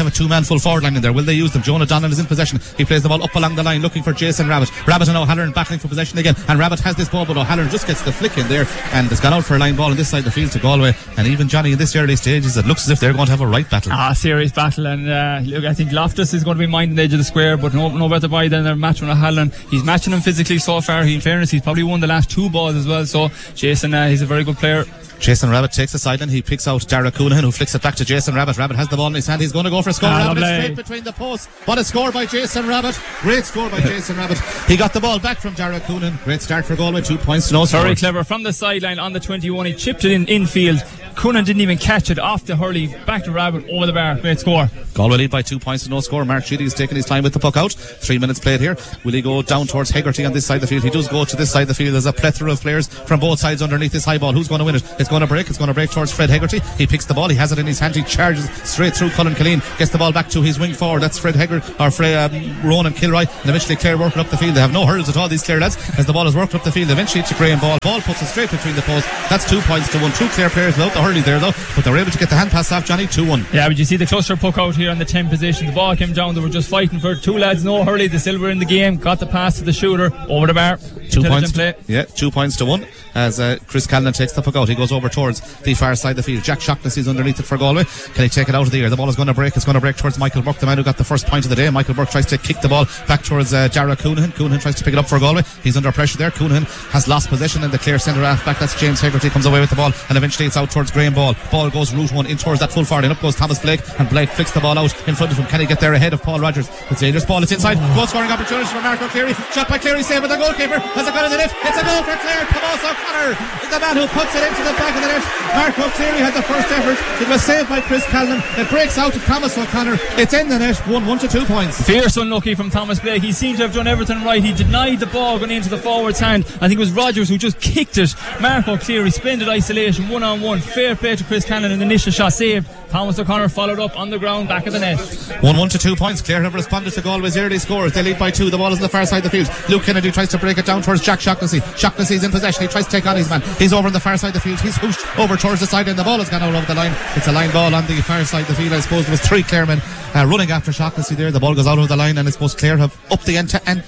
full forward line in there. Will they use them? Jonah Donnan is in possession. He plays the ball up along the line looking for Jason Rabbit. Rabbit and O'Halloran battling for possession again, and Rabbit has this ball, but O'Halloran just gets the flick in there and has gone out for a line ball on this side of the field to Galway. And even Johnny, in this early stages, it looks as if they're going to have a right battle. Serious battle. And look, I think Loftus is going to be minding the edge of the square, but no better by than their match with O'Halloran. He's matching him physically so far. In fairness, he's probably won the last 2 balls as well. So Jason, he's a very good player. Jason Rabbit takes the sideline. He picks out Dara Coonahan, who flicks it back to Jason Rabbit. Rabbit has the ball in his hand. He's going to go for a score. Rabbit is straight between the posts. What a score by Jason Rabbit. Great score by Jason Rabbit. He got the ball back from Dara Coonahan. Great start for Galway. 2 points to no score. Very clever from the sideline on the 21. He chipped it in infield. Coonan didn't even catch it off the hurley. Back to Rabbit over the bar. Great score. Galway lead by 2 points to no score. Mark Sheedy is taking his time with the puck out. 3 minutes played here. Will he go down towards Hegarty on this side of the field? He does go to this side of the field. There's a plethora of players from both sides underneath this high ball. Who's going to win it? It's going to break. It's going to break towards Fred Hegarty. He picks the ball. He has it in his hand. He charges straight through Cullen Killeen. Gets the ball back to his wing forward. That's Fred Hegarty or Ronan Kilroy. And eventually Clare working up the field. They have no hurls at all, these Clare lads, as the ball is worked up the field. Eventually it's a Graham ball. Ball puts it straight between the posts. That's 2 points to 1. 2 Clare players without the hurley there though, but they were able to get the hand pass off Johnny. 2-1. Yeah, but you see the cluster puck out here on the 10 position. The ball came down. They were just fighting for 2 lads. No hurley. They still were in the game. Got the pass to the shooter over the bar. 2 points. Play. Yeah, 2 points to 1 as Chris Callan takes the puck out. He goes over towards the far side of the field. Jack Shaughnessy is underneath it for Galway. Can he take it out of the air? The ball is going to break. It's going to break towards Michael Burke, the man who got the first point of the day. Michael Burke tries to kick the ball back towards Dara Coonahan. Coonahan tries to pick it up for Galway. He's under pressure there. Coonahan has lost possession and the Clare centre half back. That's James Hegarty comes away with the ball, and eventually it's out towards Graham Ball. Ball goes route 1 in towards that full forward, and up goes Thomas Blake, and Blake flicks the ball out in front of him. Can he get there ahead of Paul Rogers? It's a dangerous ball. It's inside. Goal scoring opportunity for Mark O'Cleary. Shot by Cleary, saved by the goalkeeper. Has it got in the net? It's a goal for Clare. Tomas O'Connor is the man who puts it into the back of the net. Mark O'Cleary had the first effort. It was saved by Chris Callan. It breaks out to Thomas O'Connor. It's in the net. 1 to 2 points. Fierce unlucky from Thomas Blake. He seemed to have done everything right. He denied the ball going into the forward's hand. I think it was Rogers who just kicked it. Mark O'Cleary, splendid isolation, 1-on-1. Fair play to Chris Callan, and the initial shot saved. Thomas O'Connor followed up on the ground, back of the net. 1 to 2 points. Clare have responded to Galway's early scores. They lead by 2. The ball is on the far side of the field. Luke Kennedy tries to break it down towards Jack Shaughnessy. Shaughnessy is in possession. He tries to take on his man. He's over on the far side of the field. He's hooshed over towards the side, and the ball has gone out over the line. It's a line ball on the far side of the field. I suppose there was 3 Claremen running after Shaughnessy there. The ball goes out over the line, and I suppose Clare have upped the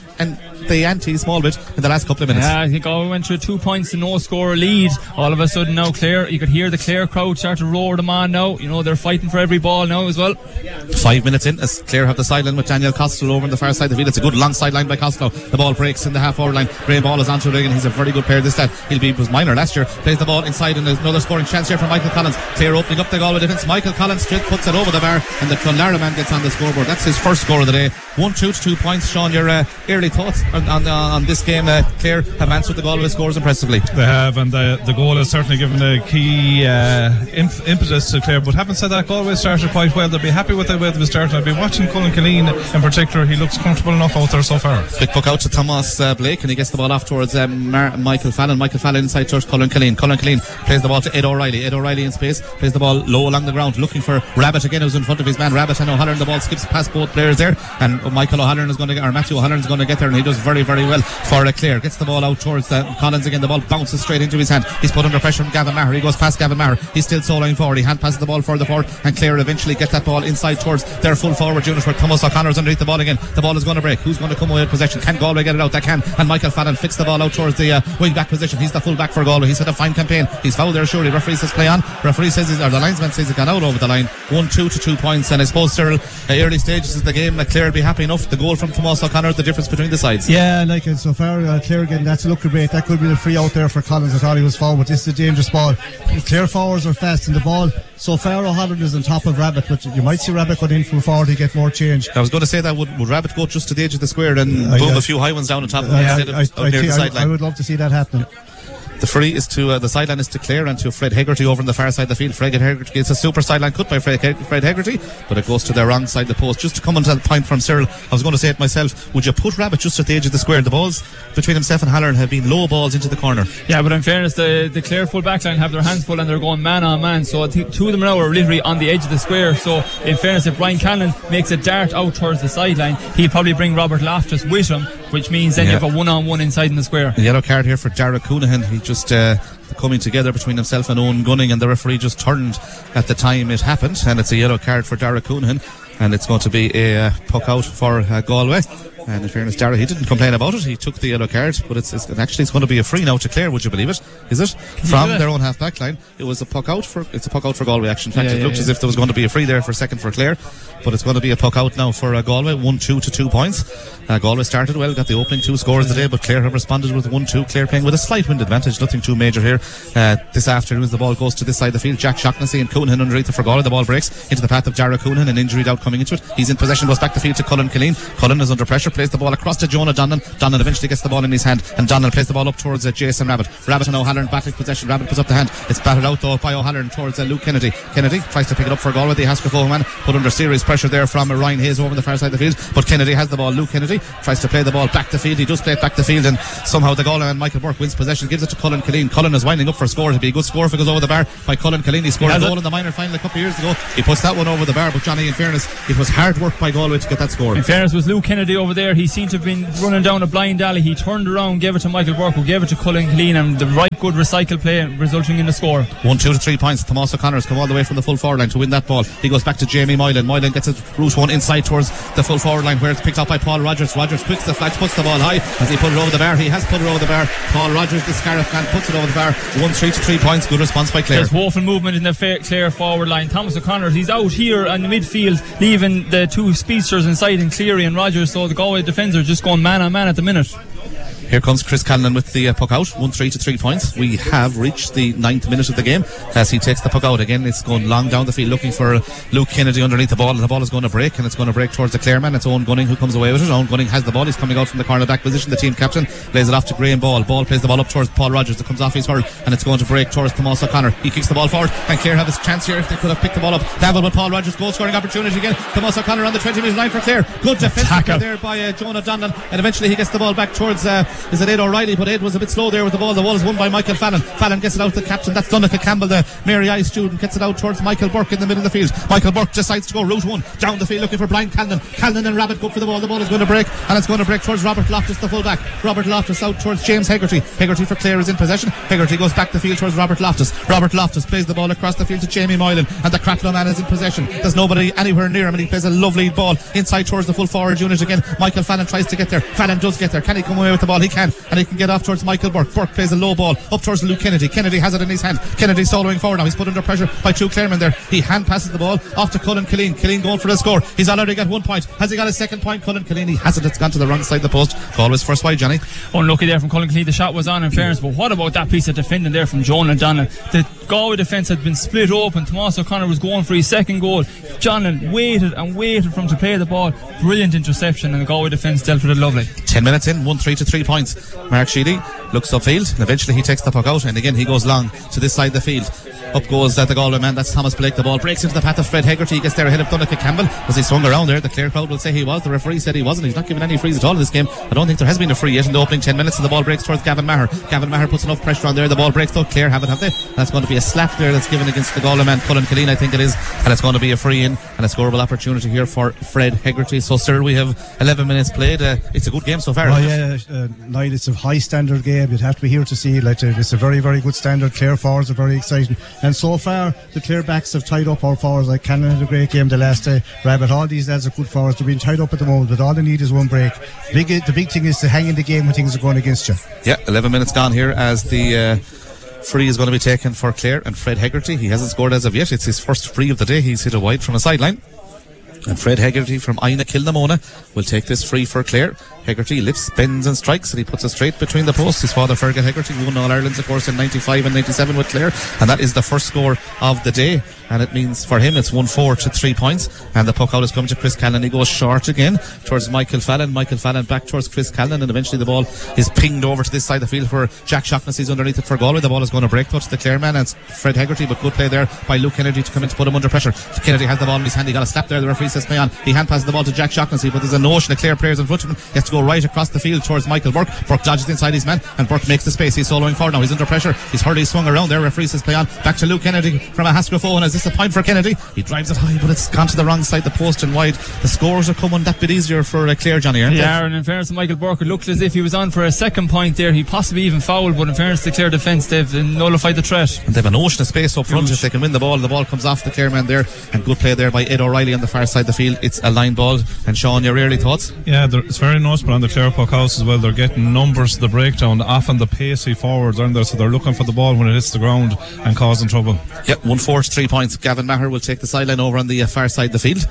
ante small bit in the last couple of minutes. Yeah, I think Galway went through 2 points to no score lead. All of a sudden now Clare, you could hear the Clare crowd start to roar them on now. You know, they're fighting for every ball now as well. 5 minutes in as Clare have the sideline with Daniel Costello over on the far side of the field. It's a good long sideline by Costello. The ball breaks in the half forward line. Graham Ball is onto it again. He's a very good player this lad. He was minor last year. Plays the ball inside, and there's another scoring chance here for Michael Collins. Clare opening up the Galway defence. Michael Collins straight puts it over the bar, and the Clonlara man gets on the scoreboard. That's his first score of the day. 1-2 to 2 points. Sean, your early thoughts on this game? Clare have answered the Galway scores impressively. They have, and the goal has certainly given a key impetus to Clare. But having said that, Galway started quite well. They'll be happy with the way they started. I've been watching Cullen Killeen in particular. He looks comfortable enough out there so far. Quick puck out to Thomas Blake, and he gets the ball off towards Michael Fallon. Michael Fallon inside towards Cullen Killeen. Cullen Killeen plays the ball to Ed O'Reilly. Ed O'Reilly in space plays the ball low along the ground, looking for Rabbit again, who's in front of his man. Rabbit and O'Halloran. The ball skips past both players there, and Michael O'Halloran is going to get, or Matthew O'Halloran is going to get there, and he does very, very well for Clare. Gets the ball out towards Collins again. The ball bounces straight into his hand. He's put under pressure from Gavin Maher. He goes past Gavin Maher. He's still soloing forward. He hand passes the ball further forward, and Clare eventually get that ball inside towards their full forward unit where Thomas O'Connor's underneath the ball again. The ball is going to break. Who's going to come away with possession? Can Galway get it out? They can. And Michael Fallon flicks the ball out towards the wing back position. He's the full back for Galway. He's had a fine campaign. He's fouled there surely. Referee says play on. Referee says, or the linesman says it gone out over the line. 1-2 to 2 points. And I suppose, Cyril, early stages of the game, Clare will be happy enough. The goal from Thomas O'Connor, the difference between the sides. Yeah, like so far, Clare again, that's looking great. That could be the free out there for Collins. I thought he was fouled, but this is a dangerous ball. Clare forwards are fast in the ball. So far, O'Halloran is on top of Rabbit, but you might see Rabbit going in from forward to get more change. I was going to say that would Rabbit go just to the edge of the square and boom a few high ones down on top of instead of near the sideline. I would love to see that happening. The free is to the sideline is to Clare and to Fred Hegarty over on the far side of the field. Fred Hegarty gets a super sideline cut by Fred Hegarty, but it goes to the wrong side of the post. Just to come on to that point from Cyril, I was going to say it myself, would you put Rabbit just at the edge of the square? The balls between himself and Halloran have been low balls into the corner. Yeah, but in fairness, the Clare full back line have their hands full and they're going man on man, so two of them now are literally on the edge of the square. So in fairness, if Brian Cannon makes a dart out towards the sideline, he'll probably bring Robert Loftus with him, which means then you have a one-on-one inside in the square. A yellow card here for Dara Coonahan. He just coming together between himself and Owen Gunning, and the referee just turned at the time it happened, and it's a yellow card for Dara Coonahan. and it's going to be a puck out for Galway. And in fairness, Dara, he didn't complain about it. He took the yellow card, but it's going to be a free now to Clare. Would you believe it? Is it from their own half back line? It was a puck out for Galway. Actually, in fact, it looked as if there was going to be a free there for a second for Clare, but it's going to be a puck out now for Galway. 1-2 to 2 points. Galway started well, got the opening 2 scores today, but Clare have responded with 1-2. Clare playing with a slight wind advantage, nothing too major here. This afternoon, as the ball goes to this side of the field, Jack Shaughnessy and Coonan underneath it for Galway. The ball breaks into the path of Dara Coonan, an injured out coming into it. He's in possession, goes back the field to Cullen Killeen. Cullen is under pressure, plays the ball across to Jonah Donnan. Donnan eventually gets the ball in his hand, and Donnan plays the ball up towards Jason Rabbit. Rabbit and O'Halloran battling possession. Rabbit puts up the hand. It's battered out though by O'Halloran towards Luke Kennedy. Kennedy tries to pick it up for Galway. The Haskell man put under serious pressure there from Ryan Hayes over the far side of the field, but Kennedy has the ball. Luke Kennedy tries to play the ball back the field. He does play it back the field, and somehow the Galway and Michael Burke wins possession, gives it to Cullen Killeen. Cullen is winding up for a score. It'll be a good score if it goes over the bar by Cullen Killeen. He scored a goal in the minor final a couple of years ago. He puts that one over the bar, but Johnny, in fairness, it was hard work by Galway to get that score. In fairness, was Luke Kennedy over there. He seemed to have been running down a blind alley. He turned around, gave it to Michael Burke, who gave it to Cullen Killeen, and the right good recycle play resulting in the score. 1-2 to 3 points. Tomas O'Connor's come all the way from the full forward line to win that ball. He goes back to Jamie Moylan. Moylan gets it route one inside towards the full forward line, where it's picked up by Paul Rogers. Rogers quicks the flags, puts the ball high as he put it over the bar. He has put it over the bar. Paul Rogers, the Scariff man, puts it over the bar. 1-3 to 3 points. Good response by Clare. There's woeful movement in the Clare forward line. Thomas O'Connor, he's out here in the midfield, leaving the two speedsters inside in Cleary and Rogers, so the Galway defence are just going man on man at the minute. Here comes Chris Callan with the puck out. 1-3 to 3 points. We have reached the 9th minute of the game as he takes the puck out. Again, it's going long down the field looking for Luke Kennedy underneath the ball. The ball is going to break, and it's going to break towards the Clare man. It's Owen Gunning who comes away with it. Owen Gunning has the ball. He's coming out from the corner back position. The team captain plays it off to Graham Ball. Ball plays the ball up towards Paul Rogers. It comes off his hurl, and it's going to break towards Tomas O'Connor. He kicks the ball forward, and Clare have his chance here if they could have picked the ball up. Level with Paul Rogers. Goal scoring opportunity again. Tomas O'Connor on the 20-metre line for Clare. Good defense there by Jonah Donnan, and eventually he gets the ball back towards is it Ed O'Reilly? But Ed was a bit slow there with the ball. The ball is won by Michael Fallon. Fallon gets it out to the captain. That's Donica Campbell, the Mary I student, gets it out towards Michael Burke in the middle of the field. Michael Burke decides to go route one down the field looking for Brian Callan. Callan and Rabbit go for the ball. The ball is going to break, and it's going to break towards Robert Loftus, the full back. Robert Loftus out towards James Hegarty. Hegarty for Clare is in possession. Hegarty goes back the field towards Robert Loftus. Robert Loftus plays the ball across the field to Jamie Moylan, and the Cracklow man is in possession. There's nobody anywhere near him, and he plays a lovely ball inside towards the full forward unit again. Michael Fallon tries to get there. Fallon does get there. Can he come away with the ball? He can, and he can get off towards Michael Burke. Burke plays a low ball up towards Luke Kennedy. Kennedy has it in his hand. Kennedy soloing forward now. He's put under pressure by two Claremen there. He hand passes the ball off to Cullen Killeen. Killeen going for the score. He's already got 1 point. Has he got a second point? Cullen Killeen, he hasn't. It's gone to the wrong side of the post. Galway's first wide, Johnny. Unlucky there from Cullen Killeen. The shot was on, in fairness, but what about that piece of defending there from Jonah Donnan? The Galway defence had been split open. Tomas O'Connor was going for his second goal. Jonah waited and waited for him to play the ball. Brilliant interception, and the Galway defence dealt with it lovely. 10 minutes in, 1-3 to 3 points. Mark Sheedy looks upfield, and eventually he takes the puck out, and again he goes long to this side of the field. Up goes the Galway man, that's Thomas Blake. The ball breaks into the path of Fred Hegarty. He gets there ahead of Donica Campbell. Was he swung around there? The Clare crowd will say he was. The referee said he wasn't. He's not given any frees at all in this game. I don't think there has been a free yet in the opening 10 minutes, and the ball breaks towards Gavin Maher. Gavin Maher puts enough pressure on there. The ball breaks though. Clare have they? That's going to be a slap there that's given against the Galway man, Cullen Killeen, I think it is, and it's going to be a free in and a scoreable opportunity here for Fred Hegarty. So sir, we have 11 minutes played. It's a good game so far. Oh yeah, Niall, it's a high standard game. You'd have to be here to see. It's a very, very good standard. Clare forwards are very exciting, and so far the Clare backs have tied up our forwards. Like Cannon had a great game the last day. Rabbit, all these lads are good forwards. They're being tied up at the moment, but all they need is one break. The big thing is to hang in the game when things are going against you. Yeah, 11 minutes gone here as the free is going to be taken for Clare and Fred Hegarty. He hasn't scored as of yet. It's his first free of the day. He's hit a wide from a sideline. And Fred Hegarty from Ina Kilnamona will take this free for Clare. Hegarty lifts, bends and strikes, and he puts it straight between the posts. His father Fergal Hegarty won All-Irelands of course in 95 and 97 with Clare, and that is the first score of the day, and it means for him it's 1-4 to 3 points, and the puck out is coming to Chris Callan. He goes short again towards Michael Fallon back towards Chris Callan, and eventually the ball is pinged over to this side of the field where Jack Shaughnessy is underneath it for Galway. The ball is going to break though to the Clare man, and it's Fred Hegarty, but good play there by Luke Kennedy to come in to put him under pressure. Kennedy has the ball in his hand. He got a slap there. The referee says play on. He hand passes the ball to Jack Shaughnessy, but there's a notion of Clare players in front of him. He has to go right across the field towards Michael Burke. Burke dodges inside his man, and Burke makes the space. He's soloing forward now. He's under pressure. He's hurled, swung around there. Referee says play on. Back to Luke Kennedy from a Haskell Fohan. Is this a point for Kennedy? He drives it high, but it's gone to the wrong side, the post and wide. The scores are coming that bit easier for Clare, Johnny, aren't they? Yeah, and in fairness to Michael Burke, it looked as if he was on for a second point there. He possibly even fouled, but in fairness to the Clare defence, they've nullified the threat. And they've an ocean of space up front if they can win the ball. The ball comes off the Clare man there, and good play there by Ed O'Reilly on the far side inside the field. It's a line ball. And Sean, your early thoughts? Yeah, it's very noticeable on the Clare Puck House as well. They're getting numbers to the breakdown, often the pacey forwards, aren't there? So they're looking for the ball when it hits the ground and causing trouble. Yep, 1-4 to 3 points. Gavin Maher will take the sideline over on the far side of the field.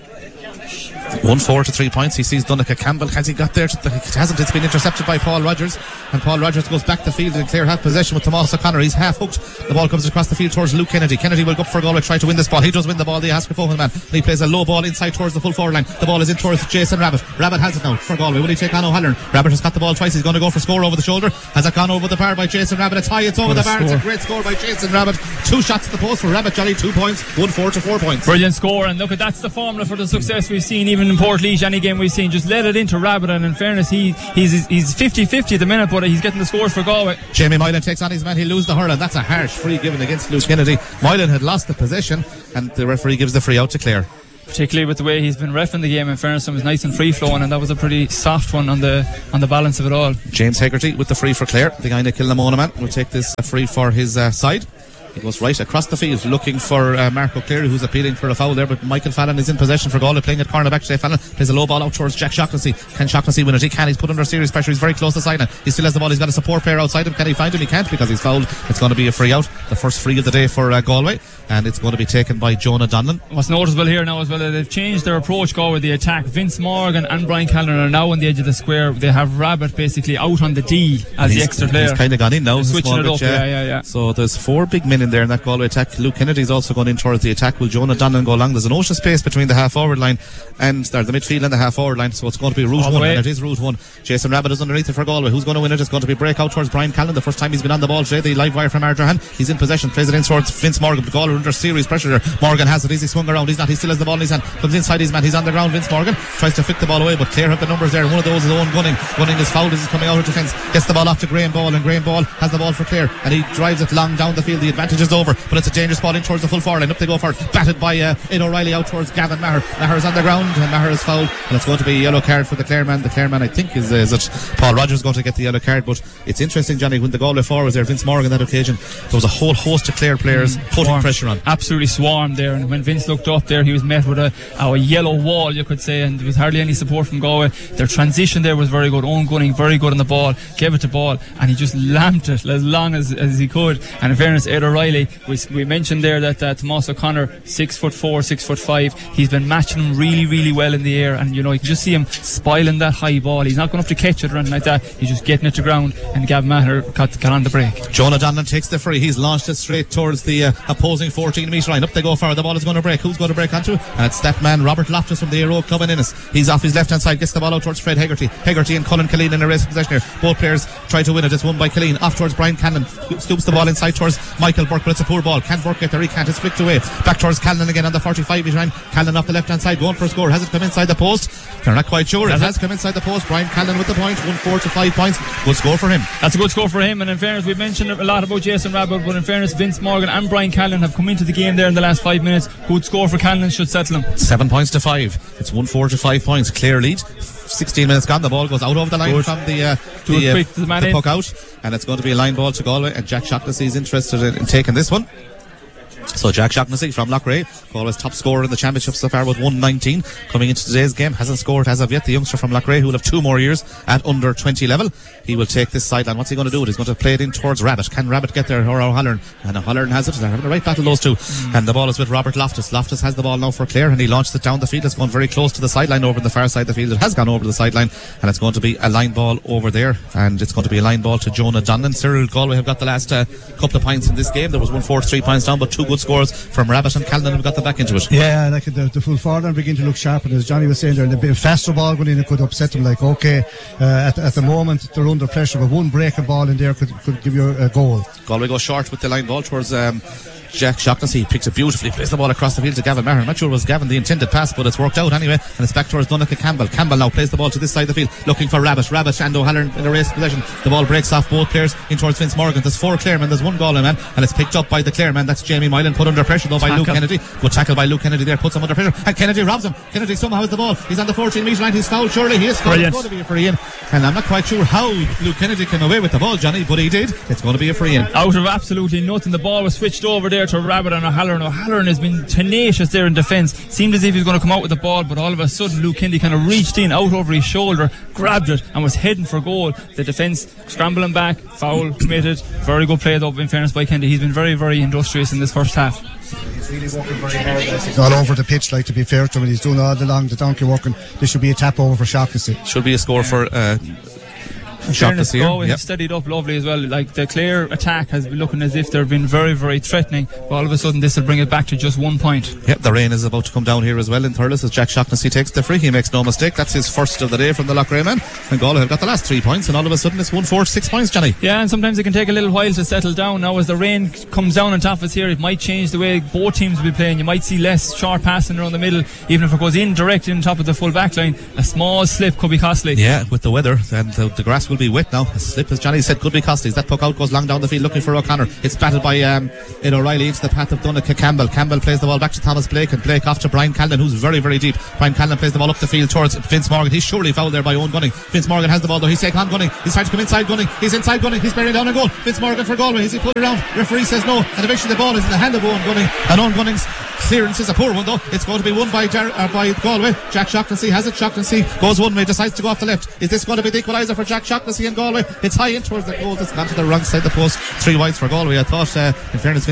1-4 to 3 points. He sees Donncha Campbell. Has he got there? It hasn't. It's been intercepted by Paul Rogers, and Paul Rogers goes back the field, and Clare have possession with Tomás O'Connor. He's half hooked. The ball comes across the field towards Luke Kennedy. Kennedy will go up for a goal and try to win this ball. He does win the ball, the Askerfogen man, and he plays a low ball inside towards the full forward line. The ball is in towards Jason Rabbit. Rabbit has it now for Galway. Will he take on O'Halloran? Rabbit has got the ball twice. He's going to go for score over the shoulder. Has it gone over the bar by Jason Rabbit? It's high. It's over the bar. It's a great score by Jason Rabbit. 2 shots at the post for Rabbit. Jolly 2 points. 1-4 to 4 points. Brilliant score, and look, that's the formula for the success we've seen even in Portlaoise. Any game we've seen, just let it into Rabbit, and in fairness, he's 50-50 at the minute, but he's getting the scores for Galway. Jamie Moylan takes on his man. He'll lose the hurl, and that's a harsh free given against Luke Kennedy. Moylan had lost the possession, and the referee gives the free out to Clare. Particularly with the way he's been reffing the game, in fairness, it was nice and free flowing, and that was a pretty soft one on the balance of it all. James Hegarty with the free for Clare. The guy in the Kilnamona man will take this free for his side. He goes right across the field looking for Marco Cleary, who's appealing for a foul there, but Michael Fallon is in possession for Galway, playing at cornerback. Jay Fallon plays a low ball out towards Jack Shaughnessy. Can Shaughnessy win it? He can. He's put under serious pressure. He's very close to sideline. He still has the ball. He's got a support player outside him. Can he find him? He can't, because he's fouled. It's going to be a free out, the first free of the day for Galway, and it's going to be taken by Jonah Donlan. What's noticeable here now as well, they've changed their approach, Galway, the attack. Vince Morgan and Brian Callan are now on the edge of the square. They have Rabbit basically out on the D as the extra player. He's kind of gone in now, switching it up. Yeah. So there's 4 big men in there in that Galway attack. Luke Kennedy's also gone in towards the attack. Will Jonah Donlan go along? There's an ocean space between the half forward line and the midfield and the half forward line, so it's going to be route 1, and it is route 1. Jason Rabbit is underneath it for Galway. Who's going to win it? It's going to be break out towards Brian Callan. The first time he's been on the ball today, the live wire from Ardrahan. He's in possession, plays it in towards Vince Morgan, but Galway under serious pressure there. Morgan has it, easy swung around. He's not, he still has the ball in his hand, comes inside his man, he's on the ground. Vince Morgan tries to flick the ball away, but Clare have the numbers there. One of those is Owen Gunning is fouled as he's coming out of defence, gets the ball off to Graham Ball, and Graham Ball has the ball for Clare, and he drives it long down the field. The advantage is over, but it's a dangerous ball in towards the full forward line. Up they go for it, batted by Ed O'Reilly out towards Gavin Maher. Maher is on the ground, and Maher is fouled, and it's going to be a yellow card for the Clare man. The Clare man, I think, is it Paul Rogers going to get the yellow card. But it's interesting, Johnny, when the Galway forward was there, Vince Morgan, that occasion, there was a whole host of Clare players putting pressure on. Absolutely swarmed there, and when Vince looked up there, he was met with a yellow wall, you could say, and there was hardly any support from Galway. Their transition there was very good. Owen Gunning very good on the ball, gave it to Ball, and he just lamped it as long as he could. And in fairness, Ed O'Reilly, we mentioned there that Tomás O'Connor, 6'4", 6'5", he's been matching him really, really well in the air, and you can just see him spoiling that high ball. He's not going up to catch it or anything like that. He's just getting it to ground, and Gavin Maher got on the break. Jonah Donlan takes the free. He's launched it straight towards the opposing 14-metre line. Up they go for it. The ball is going to break. Who's going to break onto it? And it's that man, Robert Loftus from the Aero Club in Innis. He's off his left-hand side, gets the ball out towards Fred Hegarty. Hegarty and Colin Killeen in a race of possession here. Both players try to win it. It's won by Killeen. Off towards Brian Cannon. Scoops the ball inside towards Michael Burke, but it's a poor ball. Can't Burke get there? He can't. It's flicked away. Back towards Callan again on the 45-metre line. Callan off the left-hand side, going for a score. Has it come inside the post? They're not quite sure. It has come inside the post. Brian Callan with the point. 1-4 to 5 points. Good score for him. That's a good score for him. And in fairness, we've mentioned a lot about Jason Rabbit, but in fairness, Vince Morgan and Brian Callan have come into the game there in the last 5 minutes. Good score for Callan, should settle him. 7 points to 5. It's 1-4 to 5 points. Clare lead. 16 minutes gone. The ball goes out over the line from the puck out, and it's going to be a line ball to Galway, and Jack Shaughnessy is interested in taking this one. So Jack Shaughnessy from Loughrea, Galway's top scorer in the championship so far with 119, coming into today's game, hasn't scored as of yet. The youngster from Loughrea, who will have 2 more years at under 20 level, he will take this sideline. What's he going to do? He's going to play it in towards Rabbit. Can Rabbit get there, or O'Halloran? And O'Halloran has it. They're having a right battle, those two. And the ball is with Robert Loftus. Loftus has the ball now for Clare, and he launched it down the field. It's gone very close to the sideline over on the far side of the field. It has gone over the sideline, and it's going to be a line ball over there, and it's going to be a line ball to Jonah Donlan. Cyril, Galway have got the last couple of points in this game. There was 1-4 to 3 points down, but 2 good scores from Rabbit and Callan have got them back into it. Yeah, like the full forward begin to look sharp, and as Johnny was saying there, a bit faster ball going in, it could upset them. Like, okay, at the moment they're under pressure, but one breaking ball in there could give you a goal. Galway go short with the line ball towards Jack Shaughnessy. He picks it beautifully, plays the ball across the field to Gavin Maher. I'm not sure it was Gavin the intended pass, but it's worked out anyway, and it's back towards Donncha Campbell. Campbell now plays the ball to this side of the field, looking for Rabbit and O'Halloran in a race possession. The ball breaks off both players in towards Vince Morgan. There's 4 Claremen, there's 1 Galway man, and it's picked up by the Clareman. That's Jamie Moylan, put under pressure though by Luke Kennedy. Good tackle by Luke Kennedy there, puts him under pressure, and Kennedy robs him. Kennedy somehow has the ball. He's on the 14-metre line. He's fouled, surely. He is fouled. It's going to be a free in, and I'm not quite sure how Luke Kennedy came away with the ball, Johnny, but he did. It's going to be a free in. Out of absolutely nothing. The ball was switched over there there to Rabbit and O'Halloran. O'Halloran has been tenacious there in defence. Seemed as if he was going to come out with the ball, but all of a sudden Luke Kindy kind of reached in out over his shoulder, grabbed it and was heading for goal. The defence scrambling back, foul committed. Very good play though, in fairness by Kindy. He's been very, very industrious in this first half. He's really working very hard. He's all over the pitch, like, to be fair to him. He's doing all the donkey working. This should be a tap over for Shaughnessy. Should be a score for Shaughnessy. Galway have steadied up lovely as well. Like, the Clare attack has been looking as if they've been very, very threatening, but all of a sudden this will bring it back to just 1 point. Yep, the rain is about to come down here as well in Thurles as Jack Shaughnessy takes the free. He makes no mistake. That's his first of the day from the Loughrea man. And Galway have got the last 3 points, and all of a sudden it's 1-4-6 points, Johnny. Yeah, and sometimes it can take a little while to settle down. Now as the rain comes down on top of us here, it might change the way both teams will be playing. You might see less short passing around the middle, even if it goes in direct in top of the full back line. A small slip could be costly. Yeah, with the weather, and the grass will be wet now. A slip, as Johnny said, could be costly. As that puck out goes long down the field looking for O'Connor. It's batted by Ed O'Reilly into the path of Donncha Campbell. Campbell plays the ball back to Thomas Blake, and Blake off to Brian Callan, who's very, very deep. Brian Callan plays the ball up the field towards Vince Morgan. He's surely fouled there by Owen Gunning. Vince Morgan has the ball though. He's taking on Gunning. He's trying to come inside Gunning. He's inside Gunning. He's bearing down a goal. Vince Morgan for Galway. Is he put around? Referee says no, and eventually the ball is in the hand of Owen Gunning, and Owen Gunning's clearance is a poor one though. It's going to be won by Galway. Jack Shaughnessy has it. Shaughnessy goes one way, decides to go off the left. Is this going to be the equaliser for Jack Shaughnessy in Galway? It's high in towards the goal. It's gone to the wrong side of the post. 3 wides for Galway. I thought, in fairness,